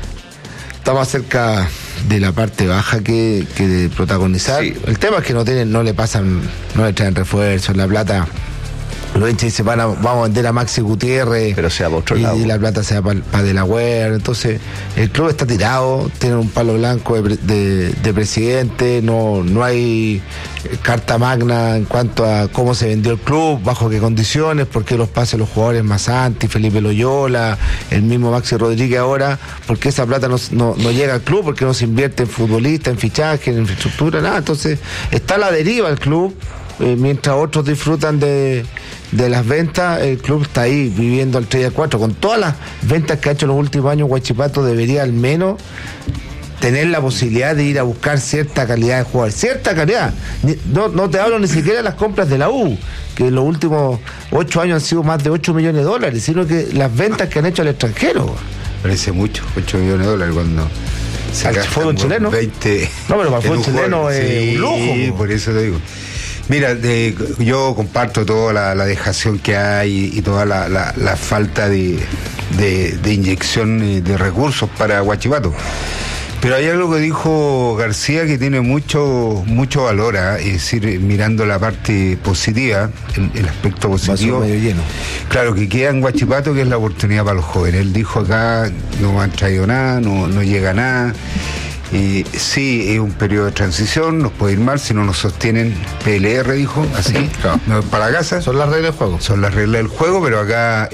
más cerca de la parte baja que de protagonizar. Sí. El tema es que no le traen refuerzos, La Plata. Los hinchas dicen, vamos a vender a Maxi Gutiérrez, pero sea para otro lado. Y La Plata sea para Delaware. Entonces, el club está tirado, tiene un palo blanco de presidente, no hay carta magna en cuanto a cómo se vendió el club, bajo qué condiciones, por qué los pases los jugadores Masanti, Felipe Loyola, el mismo Maxi Rodríguez ahora, porque esa plata no llega al club, porque no se invierte en futbolistas, en fichaje, en infraestructura, nada. Entonces, está a la deriva el club. Mientras otros disfrutan de las ventas, el club está ahí viviendo al 3 y al 4. Con todas las ventas que ha hecho en los últimos años, Huachipato debería al menos tener la posibilidad de ir a buscar cierta calidad de jugadores. Cierta calidad. No te hablo ni siquiera de las compras de la U, que en los últimos 8 años han sido más de $8 millones, sino que las ventas que han hecho al extranjero. Parece mucho, $8 millones cuando... Al fútbol chileno. 20 no, pero para el fútbol chileno es un lujo. Sí, por eso te digo. Mira, yo comparto toda la dejación que hay y toda la falta de inyección de recursos para Huachipato. Pero hay algo que dijo García que tiene mucho valor, es decir, mirando la parte positiva, el aspecto positivo. Medio lleno. Claro, que queda en Huachipato, que es la oportunidad para los jóvenes. Él dijo acá, no han traído nada, no llega nada. Sí, es un periodo de transición, nos puede ir mal si no nos sostienen. PLR, dijo, así, claro. Para la casa. Son las reglas del juego. Son las reglas del juego, pero acá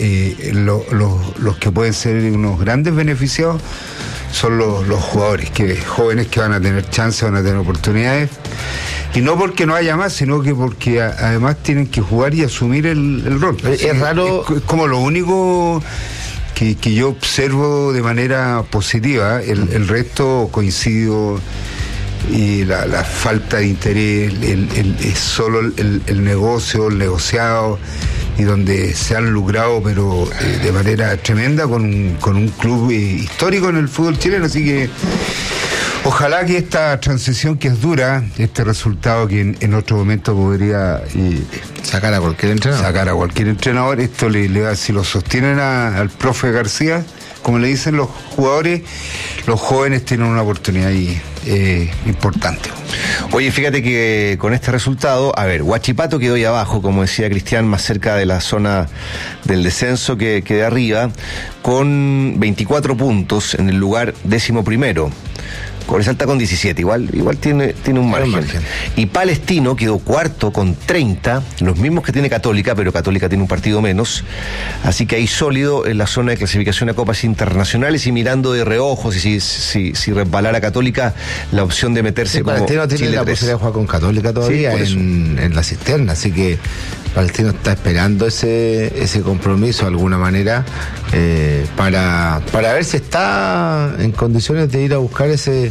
los que pueden ser unos grandes beneficiados son los jugadores, jóvenes que van a tener chance, van a tener oportunidades. Y no porque no haya más, sino que porque además tienen que jugar y asumir el rol. Es raro. Es como lo único que yo observo de manera positiva. El resto coincido y la falta de interés, es solo el negocio, el negociado, y donde se han lucrado, pero de manera tremenda, con un club histórico en el fútbol chileno. Así que ojalá que esta transición, que es dura, este resultado que en otro momento podría sacar a cualquier entrenador, esto le da, si lo sostienen al profe García, como le dicen los jugadores, los jóvenes tienen una oportunidad ahí importante. Oye, fíjate que con este resultado, Huachipato quedó ahí abajo, como decía Cristian, más cerca de la zona del descenso que de arriba, con 24 puntos en el lugar 11º. Cobresal con 17, igual tiene un margen. Y Palestino quedó cuarto con 30, los mismos que tiene Católica, pero Católica tiene un partido menos. Así que ahí sólido en la zona de clasificación a copas internacionales, y mirando de reojo si resbalara Católica, la opción de meterse como Palestino tiene Chile la 3. posibilidad de jugar con Católica todavía en la cisterna, así que Palestino está esperando ese compromiso de alguna manera, para ver si está en condiciones de ir a buscar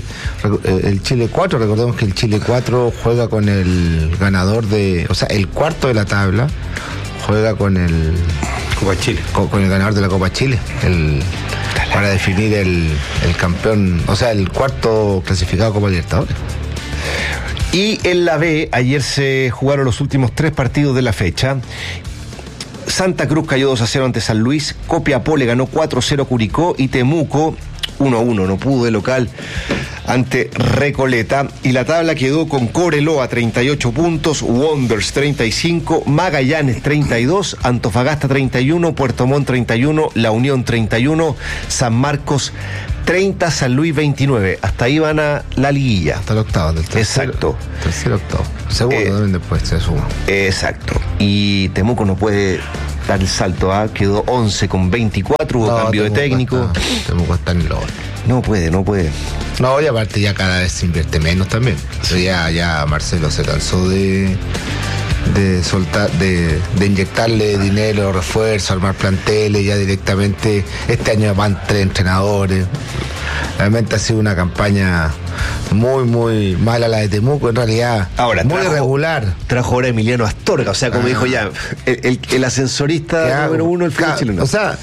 el Chile 4. Recordemos que el Chile 4 juega con el ganador el cuarto de la tabla, juega con el Copa Chile, con el ganador de la Copa Chile, para definir el campeón, el cuarto clasificado Copa Libertadores. Y en la B, ayer se jugaron los últimos 3 partidos de la fecha. Santa Cruz cayó 2-0 ante San Luis, Copiapó le ganó 4-0 a Curicó, y Temuco 1-1, no pudo de local ante Recoleta. Y la tabla quedó con Cobreloa 38 puntos, Wanderers 35, Magallanes 32, Antofagasta 31, Puerto Montt 31, La Unión 31, San Marcos 30, San Luis 29. Hasta ahí van a la liguilla. Hasta el octavo. Exacto. Tercero, octavo. Segundo también después se suma. Exacto. Y Temuco no puede dar el salto, quedó 11 con 24, hubo cambio de técnico. Temuco está en el oro. No puede. No, y aparte ya cada vez se invierte menos también. Pero ya Marcelo se cansó de soltar, de inyectarle dinero, refuerzo, armar planteles, ya directamente. Este año van 3 entrenadores. Realmente ha sido una campaña muy, muy mala la de Temuco, en realidad. Ahora, muy irregular. Trajo ahora Emiliano Astorga, como dijo ya, el ascensorista número 1 del fútbol chileno.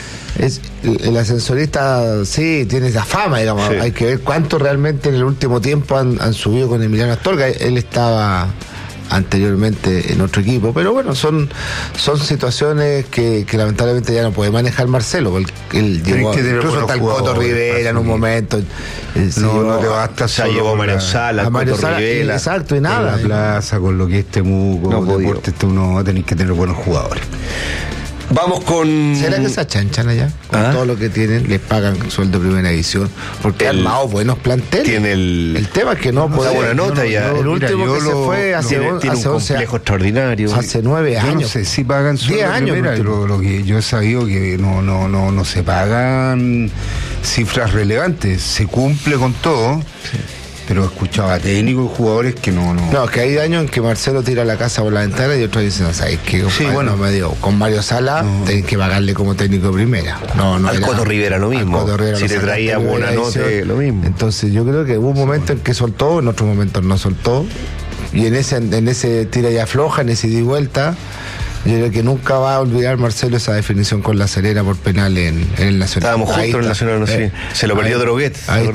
El ascensorista sí tiene esa fama, digamos. Sí. Hay que ver cuánto realmente en el último tiempo han subido con Emiliano Astorga. Él estaba anteriormente en otro equipo, pero bueno, son situaciones que lamentablemente ya no puede manejar Marcelo, porque él llegó, incluso hasta el Coto Rivera en un momento, no te basta, ya llevó a Mario Sala, Rivera, exacto, y nada, en la plaza, con lo que es Temuco, deporte, uno va a tener que tener buenos jugadores. Vamos con... ¿Será que se achanchan allá? Con todo lo que tienen, les pagan sueldo de primera división, porque han armado buenos planteles. Tiene el tema es que no puede... buena nota ya. El último que se fue hace 11 un complejo extraordinario. Hace 9 años. Yo no sé si pagan sueldo 10 años. Pero lo que yo he sabido que no se pagan cifras relevantes. Se cumple con todo. Sí. Pero escuchaba técnicos y jugadores que no. No, que hay años en que Marcelo tira la casa por la ventana y otros dicen, ¿sabes qué? Sí, bueno, con Mario Sala tenés que pagarle como técnico de primera. Al Coto Rivera lo mismo. Si te traía buena nota, lo mismo. Entonces yo creo que hubo un momento en que soltó, en otros momentos no soltó. Y en ese tira y afloja, en ese ida y vuelta, yo creo que nunca va a olvidar Marcelo esa definición con La Serena por penal en el Nacional. Estábamos juntos en el Nacional, no sé. Se lo perdió Droguet. Ahí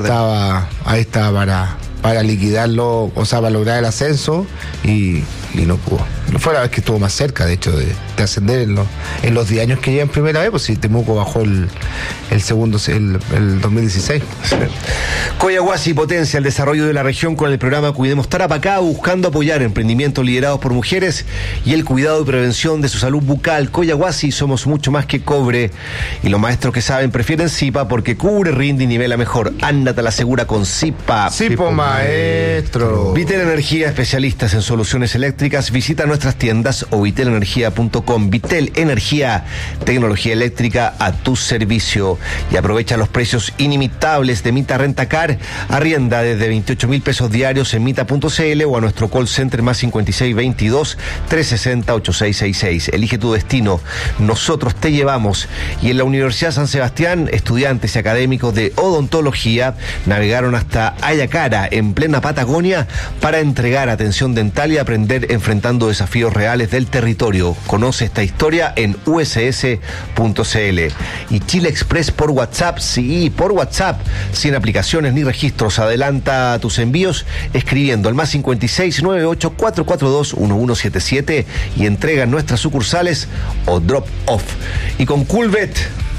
estaba para liquidarlo, para lograr el ascenso, y no pudo. Fue la vez que estuvo más cerca, de hecho, de ascender en los 10 años que lleva en primera vez, pues si Temuco bajó el 2016. Sí. Coyahuasi potencia el desarrollo de la región con el programa Cuidemos Tarapacá, buscando apoyar emprendimientos liderados por mujeres y el cuidado y prevención de su salud bucal. Coyahuasi, somos mucho más que cobre, y los maestros que saben prefieren Zipa porque cubre, rinde y nivela mejor. Ándate a la segura con Zipa. Zipo maestro. Vitel Energía, especialistas en soluciones eléctricas. Visita nuestras tiendas o vitelenergia.com. Vitel Energía, tecnología eléctrica a tu servicio. y aprovecha los precios inimitables de Mita Rentacar. Arrienda desde 28.000 pesos diarios en mita.cl o a nuestro call center más 5622-360-8666. Elige tu destino, nosotros te llevamos. Y en la Universidad San Sebastián, estudiantes y académicos de odontología navegaron hasta Ayacara, en plena Patagonia, para entregar atención dental y aprender enfrentando desafíos reales del territorio. Conoce esta historia en uss.cl. Y Chile Express por WhatsApp, sí, por WhatsApp, sin aplicaciones ni registros. Adelanta tus envíos escribiendo al más 5698-442-1177 y entrega en nuestras sucursales o drop off. Y con Coolbet,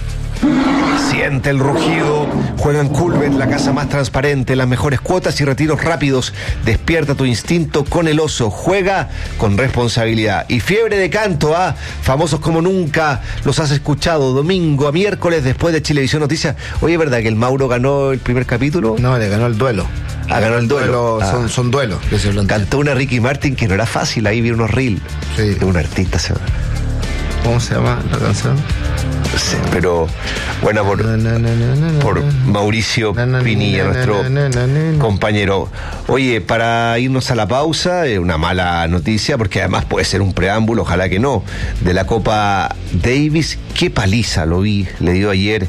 siente el rugido. Juega en Coolbet, la casa más transparente, las mejores cuotas y retiros rápidos. Despierta tu instinto con el oso. Juega con responsabilidad. Y fiebre de canto, famosos como nunca. Los has escuchado domingo a miércoles después de Chilevisión Noticias. Oye, ¿verdad que el Mauro ganó el primer capítulo? No, le ganó el duelo. Ganó el duelo. Son duelos. Cantó una Ricky Martin que no era fácil. Ahí vi unos reels de un artista. ¿Cómo se llama la canción? Sí, pero buena por Mauricio Pinilla, nuestro compañero. Oye, para irnos a la pausa, una mala noticia, porque además puede ser un preámbulo, ojalá que no, de la Copa Davis. Qué paliza le dio ayer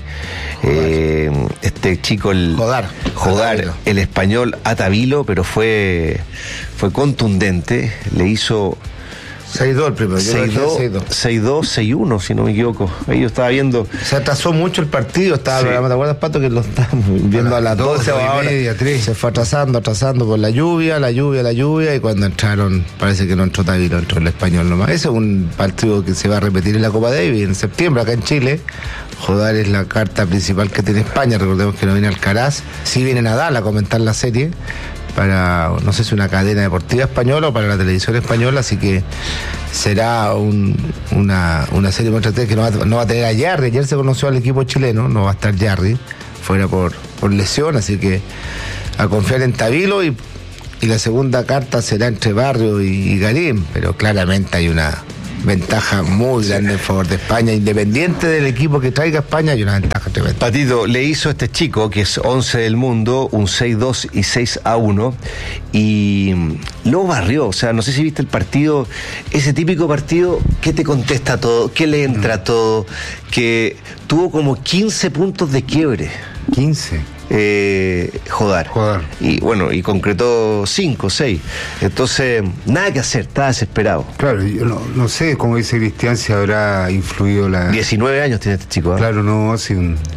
este chico, el Jodar, el español Atavilo, pero fue contundente, le hizo 6-2 el primero. 6-2, 6-1, si no me equivoco. Ahí yo estaba viendo. Se atrasó mucho el partido. Estaba el programa, ¿te acuerdas, Pato? Que lo estábamos viendo a las 12 ahora. Se fue atrasando por la lluvia. Y cuando entraron, parece que no entró Tavilo, entró el español nomás. Ese es un partido que se va a repetir en la Copa Davis en septiembre, acá en Chile. Jodar es la carta principal que tiene España. Recordemos que no viene Alcaraz. Sí viene Nadal a comentar la serie para, no sé si una cadena deportiva española o para la televisión española, así que será una serie muy entretenida que no va a tener a Jarry. Ayer se conoció al equipo chileno, no va a estar Jarry, fuera por lesión, así que a confiar en Tavilo y la segunda carta será entre Barrio y Garín, pero claramente hay una ventaja muy grande en favor de España, independiente del equipo que traiga España, hay una ventaja tremenda. Patito, le hizo este chico, que es 11 del mundo, un 6-2 y 6-1, y lo barrió. O sea, no sé si viste el partido, ese típico partido que te contesta todo, que le entra todo, que tuvo como 15 puntos de quiebre. 15. Jodar. Y bueno, y concretó 5, 6. Entonces, nada que hacer, estaba desesperado. Claro, yo no sé, como dice Cristian, si habrá influido la... 19 años tiene este chico. Claro, no, sí,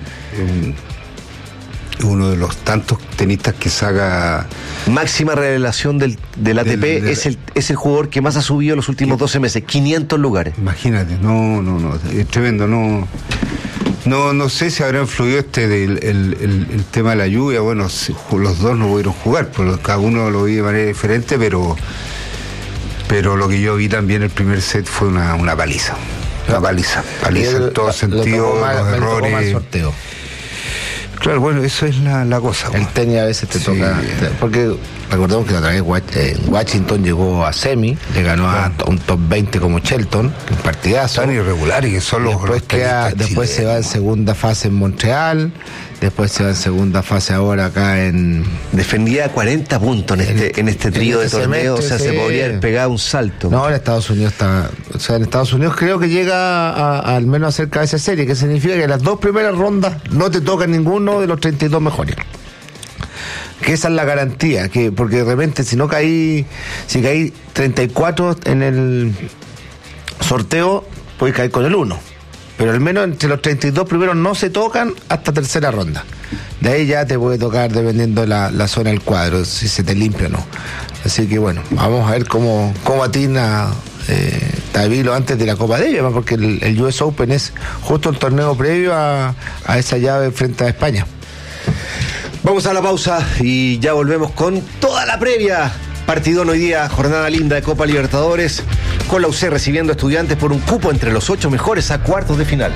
uno de los tantos tenistas que saca... Máxima revelación del ATP, es el jugador que más ha subido los últimos 12 meses, 500 lugares. Imagínate, no, es tremendo, no sé si habrá influido el tema de la lluvia. Bueno, los dos no pudieron jugar, porque cada uno lo vi de manera diferente, pero lo que yo vi también el primer set fue una paliza. Una paliza en todo sentido, los errores. Mal sorteo. Claro, bueno, eso es la cosa. El tenis a veces te toca, porque recordemos que la otra vez Washington llegó a semi, le ganó a un top 20 como Shelton, un partidazo. Tan irregulares que son los después se va en segunda fase en Montreal, después se va en segunda fase ahora acá en... Defendía 40 puntos en este trío de torneos, o sea, se podría haber pegado un salto. No, en Estados Unidos creo que llega al menos a ser cabeza de serie, que significa que las dos primeras rondas no te tocan ninguno de los 32 mejores. Que esa es la garantía, porque de repente si caí 34 en el sorteo, puedes caer con el 1. Pero al menos entre los 32 primeros no se tocan hasta tercera ronda. De ahí ya te puede tocar dependiendo la zona del cuadro, si se te limpia o no. Así que bueno, vamos a ver cómo atina Tavilo antes de la Copa Davis, porque el US Open es justo el torneo previo a esa llave frente a España. Vamos a la pausa y ya volvemos con toda la previa. Partidón hoy día, jornada linda de Copa Libertadores, con la UC recibiendo Estudiantes por un cupo entre los 8 mejores a cuartos de final.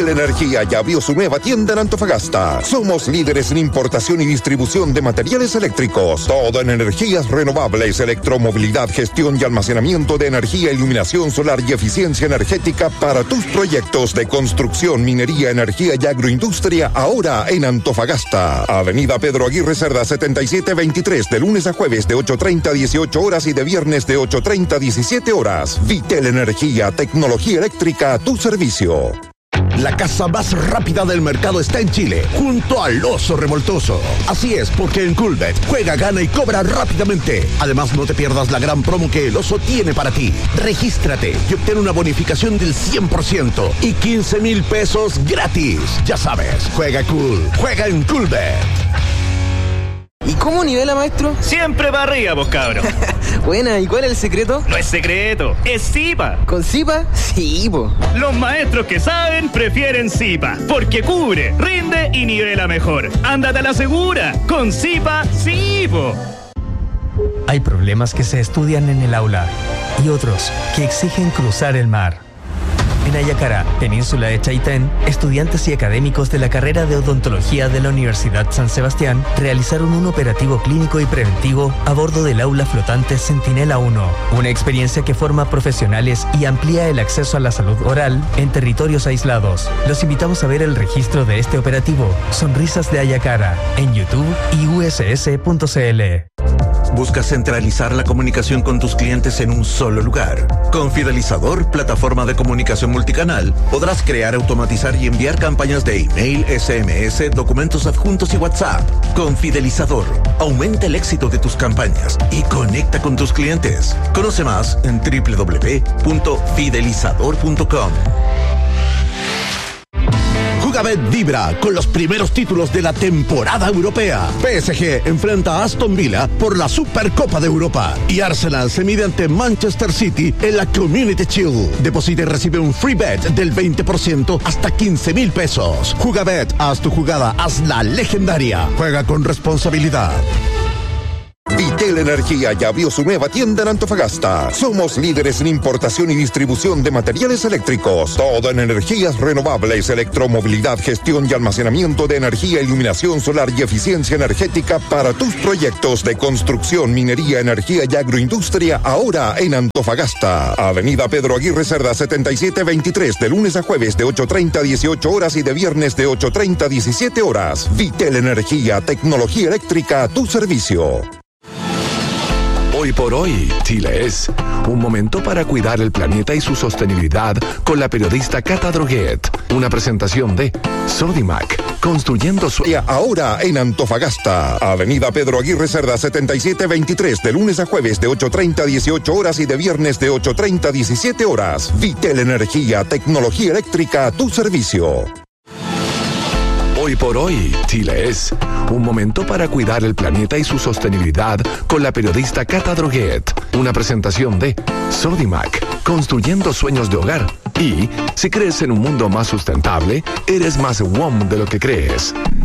Vitel Energía ya abrió su nueva tienda en Antofagasta. Somos líderes en importación y distribución de materiales eléctricos. Todo en energías renovables, electromovilidad, gestión y almacenamiento de energía, iluminación solar y eficiencia energética para tus proyectos de construcción, minería, energía y agroindustria, ahora en Antofagasta. Avenida Pedro Aguirre Cerda 7723, de lunes a jueves de 8:30 a 18 horas y de viernes de 8:30 a 17 horas. Vitel Energía, tecnología eléctrica a tu servicio. La casa más rápida del mercado está en Chile, junto al Oso Revoltoso. Así es, porque en Coolbet juega, gana y cobra rápidamente. Además, no te pierdas la gran promo que el Oso tiene para ti. Regístrate y obtén una bonificación del 100% y 15,000 pesos gratis. Ya sabes, juega cool, juega en Coolbet. ¿Y cómo nivela, maestro? Siempre para arriba, vos cabros. Buena, ¿y cuál es el secreto? No es secreto, es Zipa. ¿Con Zipa? Sí, po. Los maestros que saben prefieren Zipa, porque cubre, rinde y nivela mejor. Ándate a la segura, con Zipa, sí, po. Hay problemas que se estudian en el aula y otros que exigen cruzar el mar. En Ayacara, península de Chaitén, estudiantes y académicos de la carrera de odontología de la Universidad San Sebastián realizaron un operativo clínico y preventivo a bordo del aula flotante Centinela 1, una experiencia que forma profesionales y amplía el acceso a la salud oral en territorios aislados. Los invitamos a ver el registro de este operativo, Sonrisas de Ayacara, en YouTube y uss.cl. ¿Buscas centralizar la comunicación con tus clientes en un solo lugar? Con Fidelizador, plataforma de comunicación multicanal, podrás crear, automatizar y enviar campañas de email, SMS, documentos adjuntos y WhatsApp. Con Fidelizador, aumenta el éxito de tus campañas y conecta con tus clientes. Conoce más en www.fidelizador.com. Jugabet vibra con los primeros títulos de la temporada europea. PSG enfrenta a Aston Villa por la Supercopa de Europa y Arsenal se mide ante Manchester City en la Community Shield. Deposita y recibe un free bet del 20% hasta 15,000 pesos. Jugabet, haz tu jugada, hazla legendaria. Juega con responsabilidad. Vitel Energía ya abrió su nueva tienda en Antofagasta. Somos líderes en importación y distribución de materiales eléctricos. Todo en energías renovables, electromovilidad, gestión y almacenamiento de energía, iluminación solar y eficiencia energética para tus proyectos de construcción, minería, energía y agroindustria, ahora en Antofagasta. Avenida Pedro Aguirre Cerda 7723, de lunes a jueves de 8:30 a 18 horas y de viernes de 8:30 a 17 horas. Vitel Energía, tecnología eléctrica a tu servicio. Hoy por hoy, Chile es un momento para cuidar el planeta y su sostenibilidad con la periodista Cata Droguet. Una presentación de Sodimac, construyendo su... Ahora en Antofagasta, Avenida Pedro Aguirre Cerda 7723, de lunes a jueves de 8:30 a 18 horas y de viernes de 8:30 a 17 horas. Vitel Energía, tecnología eléctrica a tu servicio. Hoy por hoy, Chile es un momento para cuidar el planeta y su sostenibilidad con la periodista Cata Droguet. Una presentación de Sodimac, construyendo sueños de hogar. Y si crees en un mundo más sustentable, eres más WOM de lo que crees.